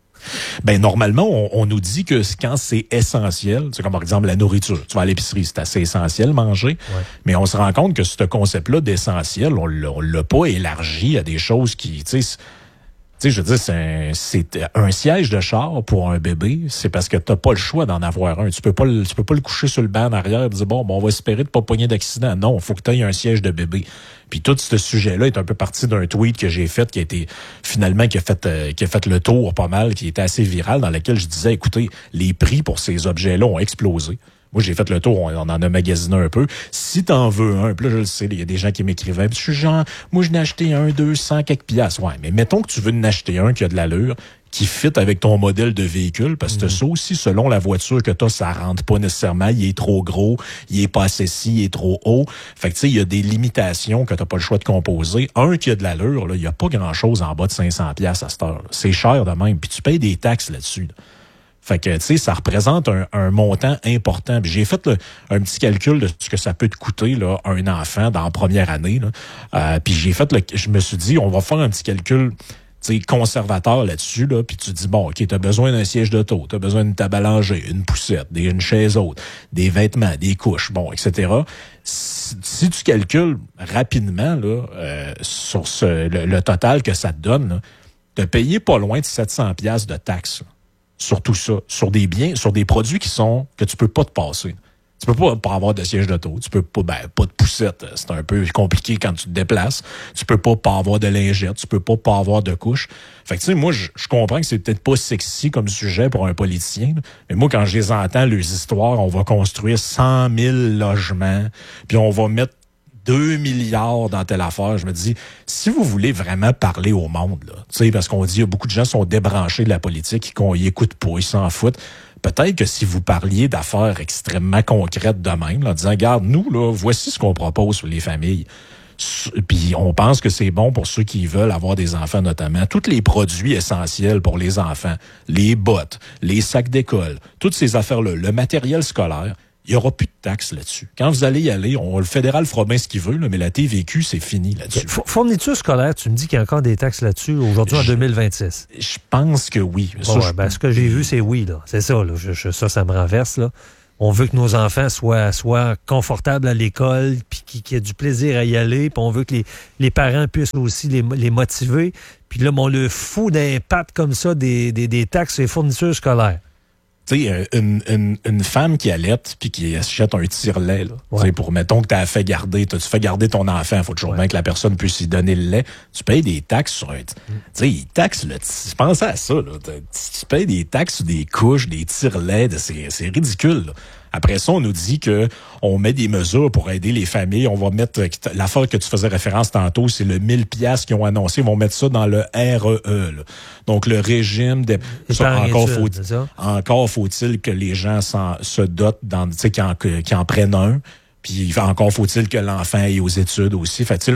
Ben normalement, on, on nous dit que quand c'est essentiel, c'est comme par exemple la nourriture. Tu vas à l'épicerie, c'est assez essentiel manger, ouais. Mais on se rend compte que ce concept-là d'essentiel, on l'a, on l'a pas élargi à des choses qui, tu sais, tu sais, je veux dire, c'est un, c'est un siège de char pour un bébé, c'est parce que t'as pas le choix d'en avoir un. Tu peux pas le, tu peux pas le coucher sur le banc en arrière et dire, bon, bon, on va espérer de pas pogner d'accident. Non, il faut que tu aies un siège de bébé. Puis tout ce sujet-là est un peu parti d'un tweet que j'ai fait, qui a été, finalement, qui a fait, euh, qui a fait le tour pas mal, qui était assez viral, dans lequel je disais, écoutez, les prix pour ces objets-là ont explosé. Moi, j'ai fait le tour, on, on en a magasiné un peu. Si t'en veux un, puis là, je le sais, il y a des gens qui m'écrivaient, puis je suis genre, moi, je n'ai acheté un, deux cents, quelques piastres. Ouais, mais mettons que tu veux en acheter un qui a de l'allure, qui fit avec ton modèle de véhicule, parce que mmh. ça aussi, selon la voiture que t'as, ça rentre pas nécessairement, il est trop gros, il est pas assez si, il est trop haut. Fait que, tu sais, il y a des limitations que t'as pas le choix de composer. Un qui a de l'allure, là, il y a pas grand-chose en bas de cinq cents piastres à cette heure. C'est cher de même, puis tu payes des taxes là-dessus, là. Fait que, tu sais, ça représente un, un montant important. Puis j'ai fait le, un petit calcul de ce que ça peut te coûter, là, un enfant dans la première année, là. Euh, puis j'ai fait le, je me suis dit, on va faire un petit calcul, tu sais, conservateur là-dessus, là. Puis tu dis, bon, OK, t'as besoin d'un siège d'auto, t'as besoin d'une table à langer, une poussette, des, une chaise haute, des vêtements, des couches, bon, et cetera. Si, si tu calcules rapidement, là, euh, sur ce, le, le total que ça te donne, là, t'as payé pas loin de sept cents piastres de taxes, là. Sur tout ça, sur des biens, sur des produits qui sont que tu peux pas te passer. Tu peux pas, pas avoir de siège d'auto. Tu peux pas, ben, pas de poussette. C'est un peu compliqué quand tu te déplaces. Tu peux pas pas avoir de lingette. Tu peux pas pas avoir de couche. Fait que, tu sais, moi, je, je comprends que c'est peut-être pas sexy comme sujet pour un politicien, là. Mais moi, quand je les entends, leurs histoires, on va construire cent mille logements, puis on va mettre deux milliards dans telle affaire. Je me dis, si vous voulez vraiment parler au monde, là, tu sais, parce qu'on dit, beaucoup de gens sont débranchés de la politique, qu'on y écoute pas, ils s'en foutent. Peut-être que si vous parliez d'affaires extrêmement concrètes de même, là, en disant, regarde, nous, là, voici ce qu'on propose pour les familles. Puis on pense que c'est bon pour ceux qui veulent avoir des enfants notamment. Tous les produits essentiels pour les enfants, les bottes, les sacs d'école, toutes ces affaires-là, le matériel scolaire, il n'y aura plus de taxes là-dessus. Quand vous allez y aller, on, le fédéral fera bien ce qu'il veut, là, mais la T V Q, c'est fini là-dessus. Fourniture scolaire, tu me dis qu'il y a encore des taxes là-dessus aujourd'hui en deux mille vingt-six. Je pense que oui. Bon, ça, ouais, je... ben, ce que j'ai vu, c'est oui. Là. C'est ça, là. Je, je, ça, ça me renverse. Là. On veut que nos enfants soient, soient confortables à l'école, puis qu'il, qu'il y ait du plaisir à y aller, puis on veut que les, les parents puissent aussi les, les motiver. Puis là, on le fout d'impact comme ça des, des, des taxes sur les fournitures scolaires. Tu sais, une, une, une femme qui allaite puis qui achète un tire-lait, là, ouais. pour, mettons que tu as fait garder, tu fais garder ton enfant, il faut toujours ouais. bien que la personne puisse lui donner le lait. Tu payes des taxes sur un... Mm. Tu sais, ils taxent, là, tu penses à ça, là, tu payes des taxes sur des couches, des tire-lait, c'est, c'est ridicule, là. Après ça, on nous dit que on met des mesures pour aider les familles. On va mettre l'affaire que tu faisais référence tantôt, c'est le mille piastres qu'ils ont annoncé. Ils vont mettre ça dans le R E E. Là. Donc le régime des. Ça, encore faut encore faut-il que les gens s'en, se dotent dans, tu sais, qu'ils en, qu'ils en prennent un. Puis encore faut-il que l'enfant aille aux études aussi. Fait,